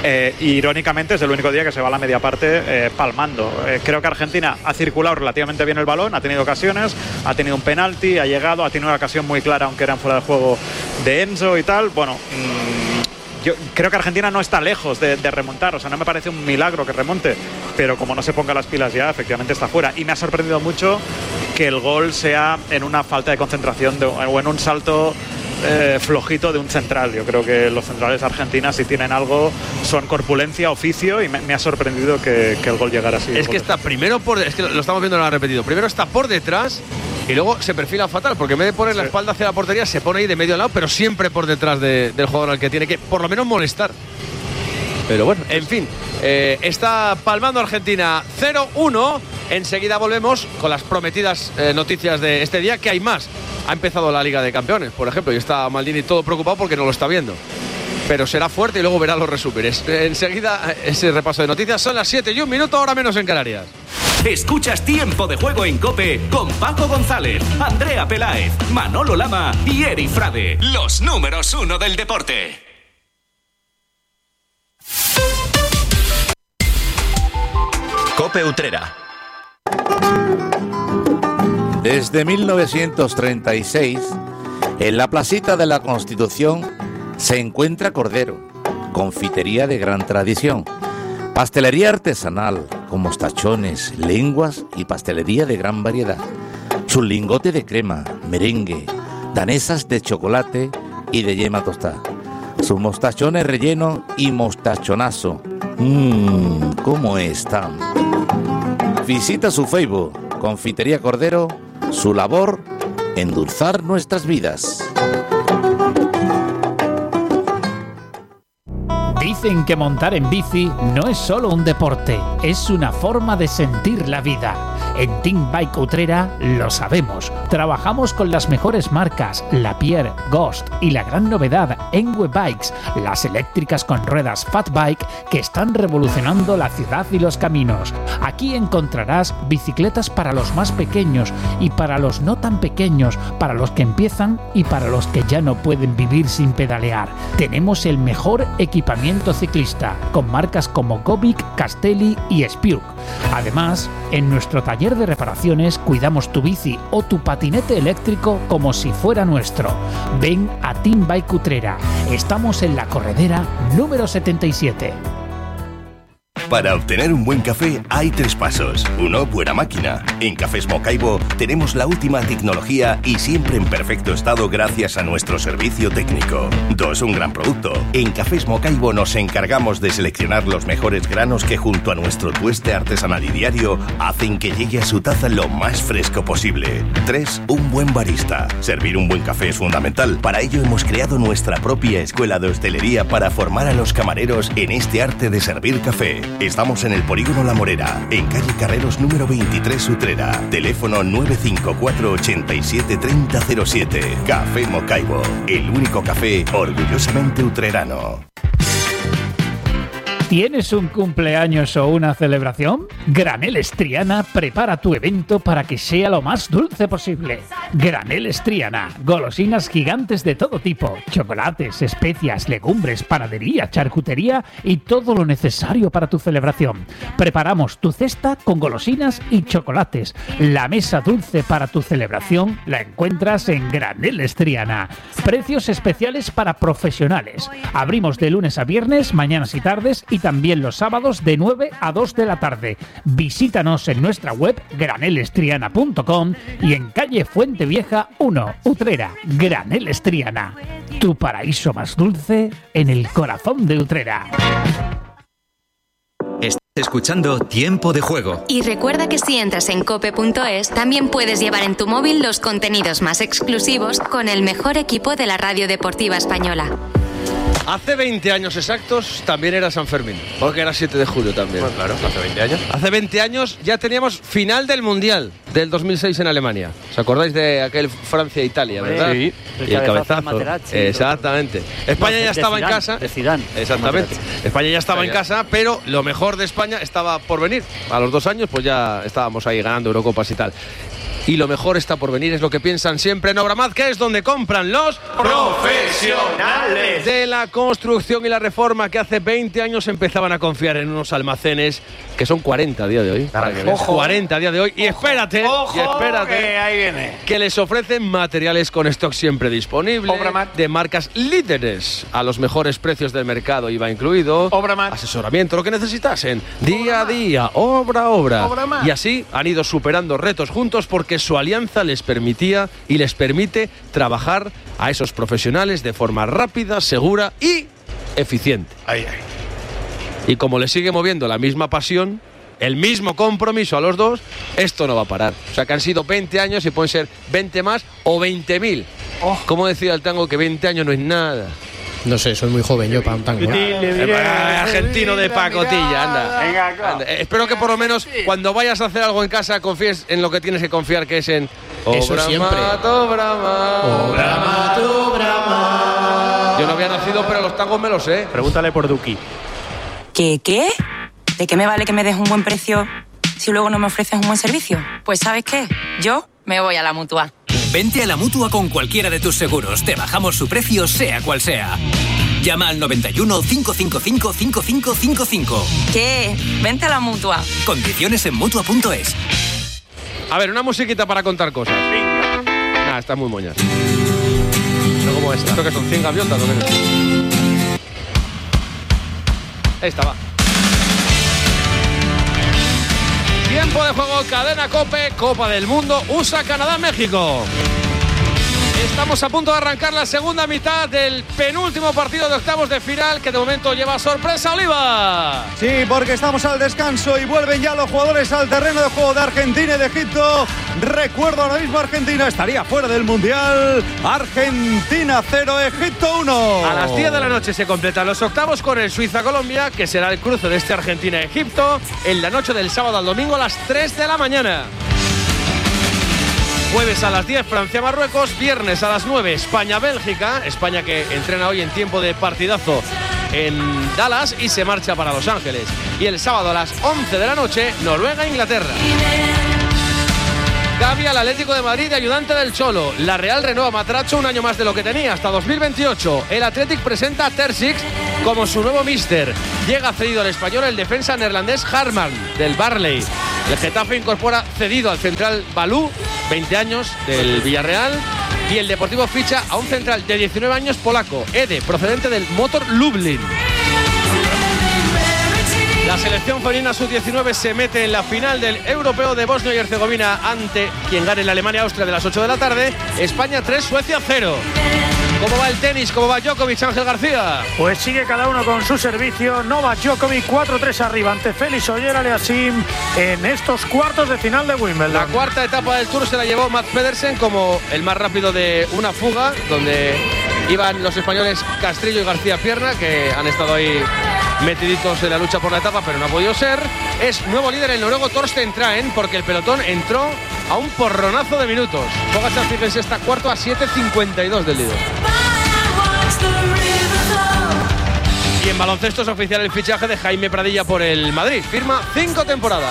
Y irónicamente es el único día que se va a la media parte palmando. Creo que Argentina ha circulado relativamente bien el balón, ha tenido ocasiones, ha tenido un penalti, ha llegado, ha tenido una ocasión muy clara, aunque eran fuera de juego, de Enzo y tal. Bueno, yo creo que Argentina no está lejos de remontar, o sea, no me parece un milagro que remonte, pero como no se ponga las pilas ya, efectivamente está fuera. Y me ha sorprendido mucho que el gol sea en una falta de concentración o en un salto flojito de un central. Yo creo que los centrales argentinas, si tienen algo, son corpulencia, oficio, y me ha sorprendido que el gol llegara así. Es que está primero es que lo estamos viendo, lo ha repetido, primero está por detrás y luego se perfila fatal, porque en vez de poner la espalda hacia la portería, se pone ahí de medio lado, pero siempre por detrás del jugador al que tiene que por lo menos molestar. Pero bueno, en fin, está palmando Argentina 0-1. Enseguida volvemos con las prometidas noticias de este día, que hay más. Ha empezado la Liga de Campeones, por ejemplo, y está Maldini todo preocupado porque no lo está viendo. Pero será fuerte y luego verá los resúmenes. Enseguida ese repaso de noticias. Son las 7:01, ahora menos en Canarias. Escuchas Tiempo de Juego en COPE con Paco González, Andrea Peláez, Manolo Lama y Eri Frade. Los números 1 del deporte. COPE Utrera. Desde 1936, en la placita de la Constitución se encuentra Cordero, confitería de gran tradición, pastelería artesanal con mostachones, lenguas y pastelería de gran variedad, su lingote de crema, merengue, danesas de chocolate y de yema tostada, sus mostachones rellenos y mostachonazo. ¿Cómo están? Visita su Facebook, Confitería Cordero, Su labor, endulzar nuestras vidas. Dicen que montar en bici no es solo un deporte, es una forma de sentir la vida. En Team Bike Utrera lo sabemos. Trabajamos con las mejores marcas, Lapierre, Ghost y la gran novedad, Engwe Bikes, las eléctricas con ruedas Fat Bike que están revolucionando la ciudad y los caminos. Aquí encontrarás bicicletas para los más pequeños y para los no tan pequeños, para los que empiezan y para los que ya no pueden vivir sin pedalear. Tenemos el mejor equipamiento ciclista, con marcas como Gobic, Castelli y Spiuk. Además, en nuestro taller de reparaciones cuidamos tu bici o tu patinete eléctrico como si fuera nuestro. Ven a Team Bike Utrera. Estamos en la corredera número 77. Para obtener un buen café hay 3 pasos. 1, buena máquina. En Cafés Mocaibo tenemos la última tecnología y siempre en perfecto estado gracias a nuestro servicio técnico. 2, un gran producto. En Cafés Mocaibo nos encargamos de seleccionar los mejores granos que junto a nuestro tueste artesanal y diario hacen que llegue a su taza lo más fresco posible. 3, un buen barista. Servir un buen café es fundamental. Para ello hemos creado nuestra propia escuela de hostelería para formar a los camareros en este arte de servir café. Estamos en el Polígono La Morera, en calle Carreros número 23 Utrera. Teléfono 954 87 3007. Café Mocaibo, el único café orgullosamente utrerano. ¿Tienes un cumpleaños o una celebración? Graneles Triana prepara tu evento para que sea lo más dulce posible. Graneles Triana, golosinas gigantes de todo tipo, chocolates, especias, legumbres, panadería, charcutería y todo lo necesario para tu celebración. Preparamos tu cesta con golosinas y chocolates. La mesa dulce para tu celebración la encuentras en Graneles Triana. Precios especiales para profesionales. Abrimos de lunes a viernes, mañanas y tardes, y también los sábados de 9 a 2 de la tarde. Visítanos en nuestra web granelestriana.com y en calle Fuente Vieja 1, Utrera. Graneles Triana, tu paraíso más dulce en el corazón de Utrera. Estás escuchando Tiempo de Juego. Y recuerda que si entras en cope.es, también puedes llevar en tu móvil los contenidos más exclusivos con el mejor equipo de la radio deportiva española. Hace 20 años exactos también era San Fermín, porque era 7 de julio también. Bueno, claro, hace 20 años. Hace 20 años ya teníamos final del Mundial del 2006 en Alemania. ¿Os acordáis de aquel Francia-Italia, verdad? Sí. Y el cabezazo. Exactamente. España ya estaba en casa. De Zidane. Exactamente. España ya estaba en casa, pero lo mejor de España estaba por venir. A los 2 años pues ya estábamos ahí ganando Eurocopas y tal. Y lo mejor está por venir, es lo que piensan siempre en Obramad, que es donde compran los profesionales de la construcción y la reforma, que hace 20 años empezaban a confiar en unos almacenes que son 40 a día de hoy. Ojo, 40 a día de hoy. Y espérate, que ahí viene. Que les ofrecen materiales con stock siempre disponible, Obramad, de marcas líderes a los mejores precios del mercado, IVA incluido, Obramad, asesoramiento, lo que necesitasen, día a día, obra a obra. Obramad. Y así han ido superando retos juntos, porque su alianza les permitía y les permite trabajar a esos profesionales de forma rápida, segura y eficiente. Y como les sigue moviendo la misma pasión, el mismo compromiso a los dos, esto no va a parar. O sea que han sido 20 años y pueden ser 20 más o 20.000. Como decía el tango, que 20 años no es nada. No sé, soy muy joven yo para un tango. Argentino de pacotilla, anda. Venga, espero que por lo menos cuando vayas a hacer algo en casa confíes en lo que tienes que confiar, que es en eso siempre. Obramad. Yo no había nacido, pero los tangos me los sé. Pregúntale por Duki. ¿Qué? ¿De qué me vale que me des un buen precio si luego no me ofreces un buen servicio? Pues ¿sabes qué? Yo me voy a la Mutua. Vente a la Mutua con cualquiera de tus seguros. Te bajamos su precio, sea cual sea. Llama al 91 555 5555. ¿Qué? Vente a la Mutua. Condiciones en Mutua.es. A ver, una musiquita para contar cosas. Nah, está muy moñas. No como esta. Creo que son 100 gaviotas, ¿no? Esta va. Tiempo de juego, cadena COPE, Copa del Mundo, USA, Canadá, México. Estamos a punto de arrancar la segunda mitad del penúltimo partido de octavos de final, que de momento lleva sorpresa, Oliva. Sí, porque estamos al descanso y vuelven ya los jugadores al terreno de juego de Argentina y de Egipto. Recuerdo, ahora mismo Argentina estaría fuera del Mundial. Argentina 0, Egipto 1. A las 10 de la noche se completan los octavos con el Suiza-Colombia, que será el cruce de este Argentina-Egipto en la noche del sábado al domingo a las 3 de la mañana. Jueves a las 10 Francia-Marruecos, viernes a las 9 España-Bélgica, España que entrena hoy en tiempo de partidazo en Dallas y se marcha para Los Ángeles. Y el sábado a las 11 de la noche Noruega-Inglaterra. Gavi al Atlético de Madrid, ayudante del Cholo. La Real renueva a Matracho un año más de lo que tenía, hasta 2028. El Athletic presenta a Terzic como su nuevo míster. Llega cedido al español el defensa neerlandés Harman, del Barley. El Getafe incorpora cedido al central Balú, 20 años, del Villarreal. Y el Deportivo ficha a un central de 19 años polaco, Ede, procedente del Motor Lublin. La selección femenina sub-19 se mete en la final del Europeo de Bosnia y Herzegovina ante quien gane la Alemania-Austria de las 8 de la tarde. España 3, Suecia 0. ¿Cómo va el tenis? ¿Cómo va Djokovic, Ángel García? Pues sigue cada uno con su servicio. Novak Djokovic 4-3 arriba ante Félix Auger-Aliassime en estos cuartos de final de Wimbledon. La cuarta etapa del Tour se la llevó Mats Pedersen como el más rápido de una fuga, donde iban los españoles Castrillo y García Pierna, que han estado ahí metiditos en la lucha por la etapa, pero no ha podido ser. Es nuevo líder el noruego Torsten Traen, porque el pelotón entró a un porronazo de minutos. Pogačar, fíjense, está cuarto a 7.52 del líder. Y en baloncesto es oficial el fichaje de Jaime Pradilla por el Madrid. Firma 5 temporadas.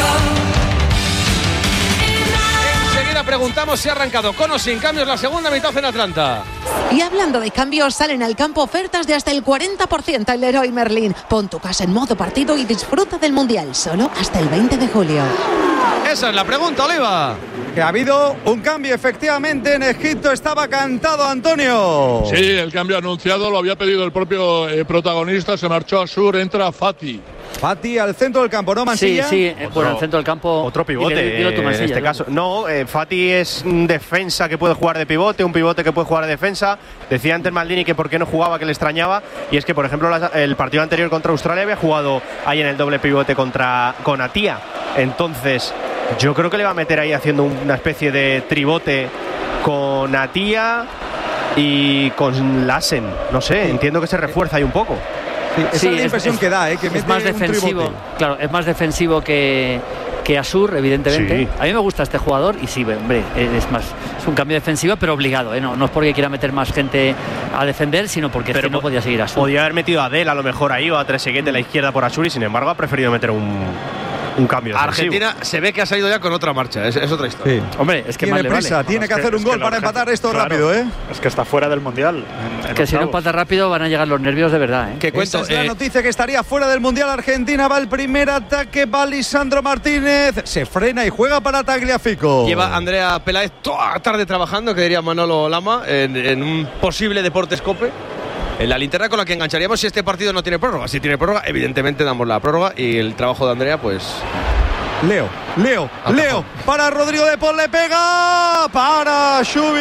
Enseguida preguntamos si ha arrancado con o sin cambios la segunda mitad en Atlanta. Y hablando de cambios, salen al campo ofertas de hasta el 40% en Leroy Merlin. Pon tu casa en modo partido y disfruta del Mundial, solo hasta el 20 de julio. Esa es la pregunta, Oliva. Que ha habido un cambio, efectivamente, en Egipto. Estaba cantado, Antonio. Sí, el cambio anunciado lo había pedido el propio protagonista. Se marchó a Sur, entra Fati. Fati al centro del campo, ¿no, Mansilla? Sí, por el centro del campo. Otro pivote, en este caso. No, Fati es un defensa que puede jugar de pivote, un pivote que puede jugar de defensa. Decía antes Maldini que por qué no jugaba, que le extrañaba. Y es que, por ejemplo, el partido anterior contra Australia había jugado ahí en el doble pivote con Atia. Entonces, yo creo que le va a meter ahí haciendo una especie de tribote con Atia y con Lassen. No sé, entiendo que se refuerza ahí un poco. Sí, esa es la impresión que da, que es más defensivo. Claro, es más defensivo que Asur, evidentemente. Sí. A mí me gusta este jugador y sí, hombre, es un cambio defensivo, pero obligado, ¿eh? No es porque quiera meter más gente a defender, sino porque es que no podía seguir Asur. Podía haber metido a Adel a lo mejor ahí o a Trezeguet de la izquierda por Asur y sin embargo ha preferido meter un cambio defensivo. Argentina se ve que ha salido ya con otra marcha, es otra historia. Sí. Hombre, es que tiene prisa, tiene que hacer un gol para empatar esto rápido, ¿eh? Es que está fuera del Mundial. Que si no empata rápido van a llegar los nervios de verdad, ¿eh? ¿Qué cuento? Esa es la noticia, que estaría fuera del Mundial. Argentina va el primer ataque, va Lisandro Martínez, se frena y juega para Tagliafico. Lleva Andrea Peláez toda la tarde trabajando, que diría Manolo Lama, en un posible Deportes Cope. En la linterna con la que engancharíamos si este partido no tiene prórroga. Si tiene prórroga, evidentemente damos la prórroga y el trabajo de Andrea, pues... Leo, para Rodrigo de Paul, le pega para Schubir.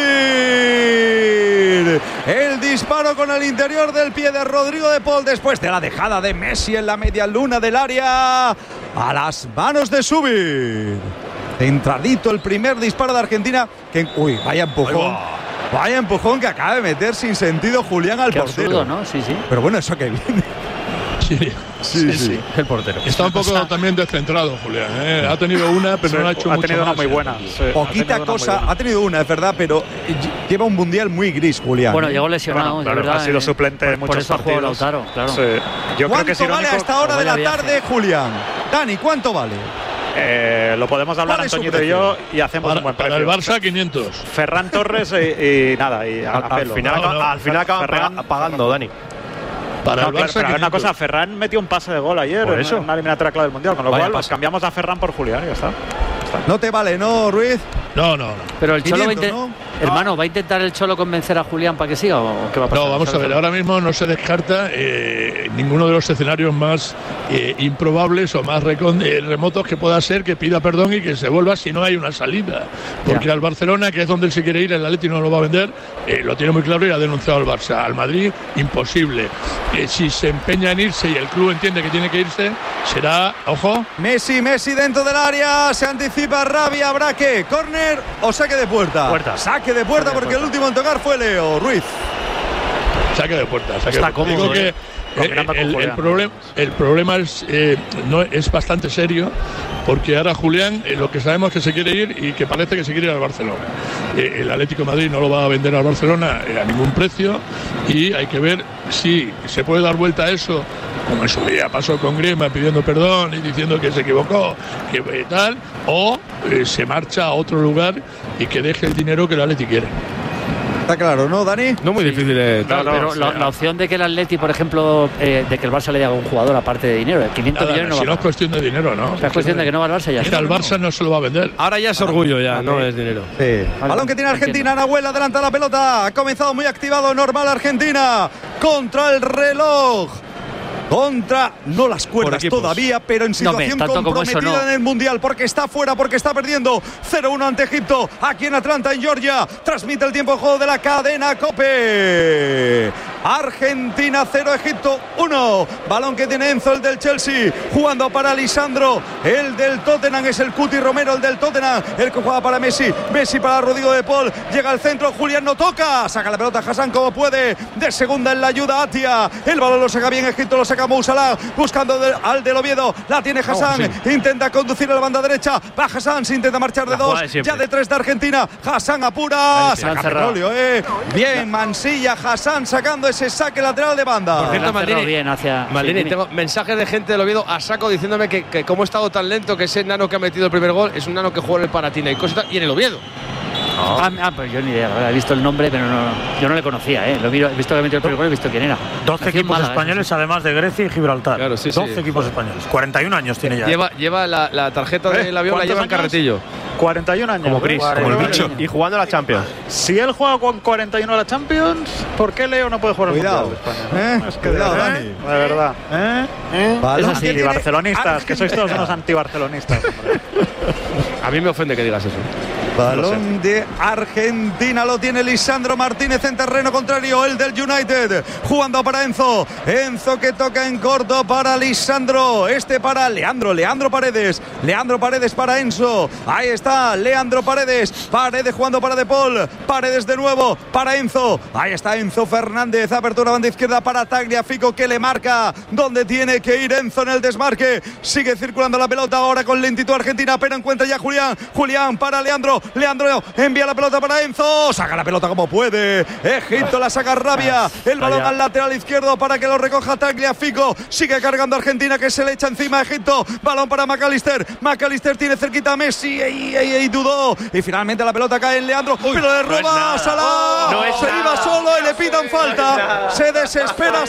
El disparo con el interior del pie de Rodrigo de Paul después de la dejada de Messi en la media luna del área a las manos de Schubir. Centradito el primer disparo de Argentina. Uy, vaya empujón. Vaya empujón que acaba de meter sin sentido Julián al portero. Absurdo, ¿no? Sí. Pero bueno, eso que viene. Sí. El portero. Está un poco también descentrado, Julián, ¿eh? Ha tenido una, pero no ha hecho mucho. Ha tenido una más, muy buena. Poquita cosa. Ha tenido una, es verdad, pero lleva un mundial muy gris, Julián. Bueno, llegó lesionado, claro, verdad. Ha sido suplente en muchos partidos. Por eso partidos. Lautaro, claro. Sí. Yo creo que es ¿Cuánto vale a esta hora de la tarde, Julián? Dani, ¿cuánto vale? Lo podemos hablar Antoñito y yo y hacemos un buen precio. Para el Barça, 500. Ferran Torres y nada. Y al final acaban pagando, Dani. Para el Barça, pero una cosa, Ferran metió un pase de gol ayer en una eliminatoria clave del Mundial, con lo cual pues cambiamos a Ferran por Julián y ya está. No te vale, ¿no, Ruiz? No. Pero el 500, Cholo ¿no? Hermano, ¿va a intentar el Cholo convencer a Julián para que siga o qué va a pasar? No, vamos a ver, ahora mismo no se descarta ninguno de los escenarios más improbables o más remotos que pueda ser que pida perdón y que se vuelva si no hay una salida. Porque al Barcelona, que es donde él se quiere ir, el Atleti no lo va a vender, lo tiene muy claro y ha denunciado al Barça. Al Madrid, imposible. Si se empeña en irse y el club entiende que tiene que irse, será, ojo. Messi dentro del área, se anticipa Rabia, ¿habrá qué? ¿Córner o saque de puerta? Saque de puerta porque el último en tocar fue Leo Ruiz. Saque de puerta. Está cómodo. Digo que el problema es bastante serio, porque ahora Julián lo que sabemos es que se quiere ir y que parece que se quiere ir al Barcelona. El Atlético de Madrid no lo va a vender al Barcelona a ningún precio y hay que ver si se puede dar vuelta a eso, como en su día pasó con Griezmann pidiendo perdón y diciendo que se equivocó, que tal, o se marcha a otro lugar y que deje el dinero que el Atlético quiere. Está claro, ¿no, Dani? No muy difícil de tal, pero la opción de que el Atleti, por ejemplo, de que el Barça le dé a un jugador aparte de dinero, 500 millones no va. Si no es cuestión de dinero, ¿no? Es cuestión de que no va al Barça ya. Es que al Barça no se lo va a vender. Ahora ya es orgullo, ya, no es dinero. Sí. Balón que tiene Argentina, Nahuel adelanta la pelota. Ha comenzado muy activado, normal Argentina. Contra el reloj. No las cuerdas todavía, pero en situación comprometida en el Mundial, porque está fuera, porque está perdiendo 0-1 ante Egipto, aquí en Atlanta, en Georgia. Transmite el tiempo de juego de la cadena COPE. Argentina 0, Egipto 1. Balón que tiene Enzo, el del Chelsea, jugando para Lisandro, el del Tottenham, es el Cuti Romero, el del Tottenham, el que juega para Messi para Rodrigo de Paul, llega al centro, Julián no toca, saca la pelota Hassan como puede, de segunda en la ayuda Atia, el balón lo saca bien Egipto, lo saca Mo Salah, buscando al del Oviedo, la tiene Hassan, intenta conducir a la banda derecha, va Hassan, se intenta marchar de 2, ya de 3 de Argentina, Hassan apura, saca petróleo, bien Mansilla, Hassan sacando ese saque lateral de banda. Por cierto, Maldini, tengo mensajes de gente del Oviedo a saco diciéndome que cómo he estado tan lento, que ese nano que ha metido el primer gol es un nano que juega en el Panathinaikos y en el Oviedo. Pues yo ni idea, he visto el nombre, pero yo no le conocía, he visto que ha metido el primer gol, he visto quién era. 12 equipos españoles, además de Grecia y Gibraltar. Claro, 12 equipos españoles, 41 años tiene ya. Lleva la tarjeta del avión, la lleva en carretillo. 41 años. Como Chris, como el bicho. Y jugando a la Champions. Si él juega con 41 a la Champions, ¿por qué Leo no puede jugar al Mundial de España? Es que cuidado, Dani. De verdad. Es así, antibarcelonistas, que sois todos unos antibarcelonistas. A mí me ofende que digas eso. Balón de Argentina, lo tiene Lisandro Martínez en terreno contrario, el del United, jugando para Enzo que toca en corto para Lisandro, para Leandro Paredes para Enzo, ahí está Leandro Paredes jugando para De Paul, Paredes de nuevo para Enzo, ahí está Enzo Fernández, apertura banda izquierda para Tagliafico, que le marca donde tiene que ir Enzo en el desmarque, sigue circulando la pelota ahora con lentitud Argentina, pero encuentra ya Julián para Leandro envía la pelota para Enzo, saca la pelota como puede, Egipto la saca Rabia, el balón al lateral izquierdo para que lo recoja Tagliafico, sigue cargando Argentina, que se le echa encima a Egipto, balón para McAllister tiene cerquita a Messi y dudó, y finalmente la pelota cae en Leandro, pero le roba a Salah, se iba solo y le pitan falta, se desespera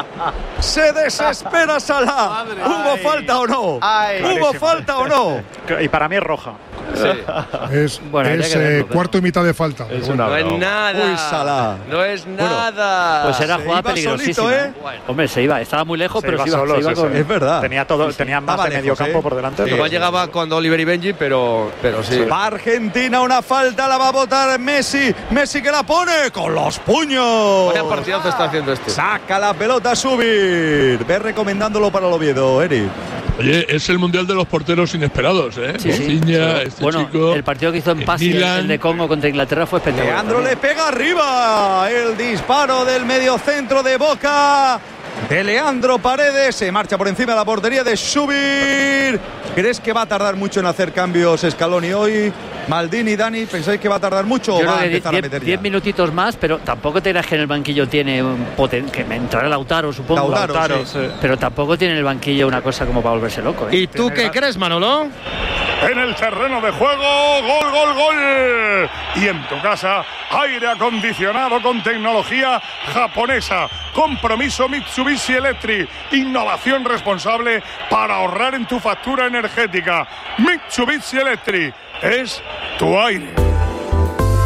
Salah, ¿hubo falta o no? Y para mí es roja. Sí. Es cuarto y mitad de falta. No es nada. Uy, Salah. No es nada. Pues era jugada peligrosísima. Hombre, se iba, estaba muy lejos, pero se iba con... Es verdad. Tenía más de medio campo por delante. Igual llegaba cuando Oliver y Benji, pero sí. Va Argentina, una falta, la va a botar Messi que la pone con los puños. Vaya partidazo está haciendo este. Saca la pelota a subir. Ve recomendándolo para el Oviedo, Eri. Oye, es el mundial de los porteros inesperados, ¿eh? Sí. Chico, el partido que hizo en Pasi, el de Congo contra Inglaterra, fue espectacular. Leandro le pega arriba. El disparo del mediocentro de Boca de Leandro Paredes. Se marcha por encima de la portería de Subir. ¿Crees que va a tardar mucho en hacer cambios Scaloni hoy? Maldini, Dani, ¿pensáis que va a tardar mucho o va a empezar a meter ya? 10 minutitos más, pero tampoco te creas que en el banquillo tiene que entrará Lautaro, supongo. Lautaro, sí. Pero tampoco tiene en el banquillo una cosa como para volverse loco, ¿eh? ¿Y tú qué crees, Manolo? En el terreno de juego, gol. Y en tu casa, aire acondicionado con tecnología japonesa. Compromiso Mitsubishi Electric. Innovación responsable para ahorrar en tu factura energética. Mitsubishi Electric es tu aire. Bueno,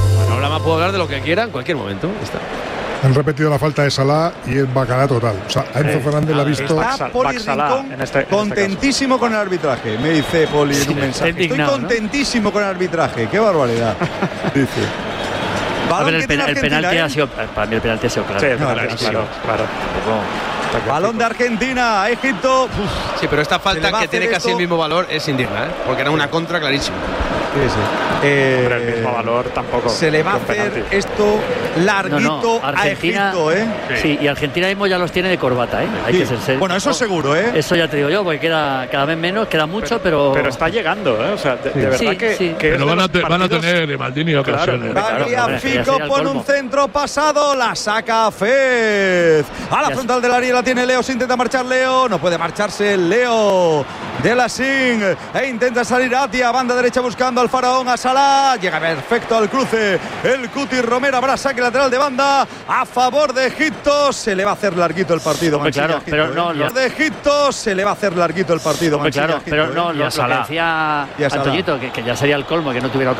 programa puedo hablar de lo que quiera en cualquier momento. Está. Han repetido la falta de Salah y es bacala total. O sea, a Enzo Fernández la ha visto. Está Poli Rincón contentísimo con el arbitraje. Me dice Poli en un mensaje. Estoy contentísimo con el arbitraje. Qué barbaridad. Dice. A ver, el penalti ha sido. Para mí el penalti ha sido claro. Sí, claro. Balón de Argentina, Egipto. Sí, pero esta falta que tiene casi el mismo valor es indigna, porque era una contra clarísima. Pero el mismo valor tampoco. Se le va a hacer esto larguito a Egipto, Sí, y Argentina mismo ya los tiene de corbata, Hay que ser serio. Bueno, eso seguro, Eso ya te digo yo, porque queda cada vez menos, queda mucho, pero está llegando, O sea, de verdad que pero van a tener Maldini ocasiones. Tagliafico pone un centro pasado, la saca Fez. A la frontal del área la tiene Leo, se intenta marchar Leo, no puede marcharse Leo de la Sing e intenta salir Atia, banda derecha buscando al faraón, a Salah, llega perfecto al cruce el Cuti Romero, habrá saque lateral de banda a favor de Egipto, se le va a hacer larguito el partido. Pero no, de Egipto se le va a hacer larguito el partido. Pero no, lo que decía Antoñito, que ya sería el colmo que no tuviera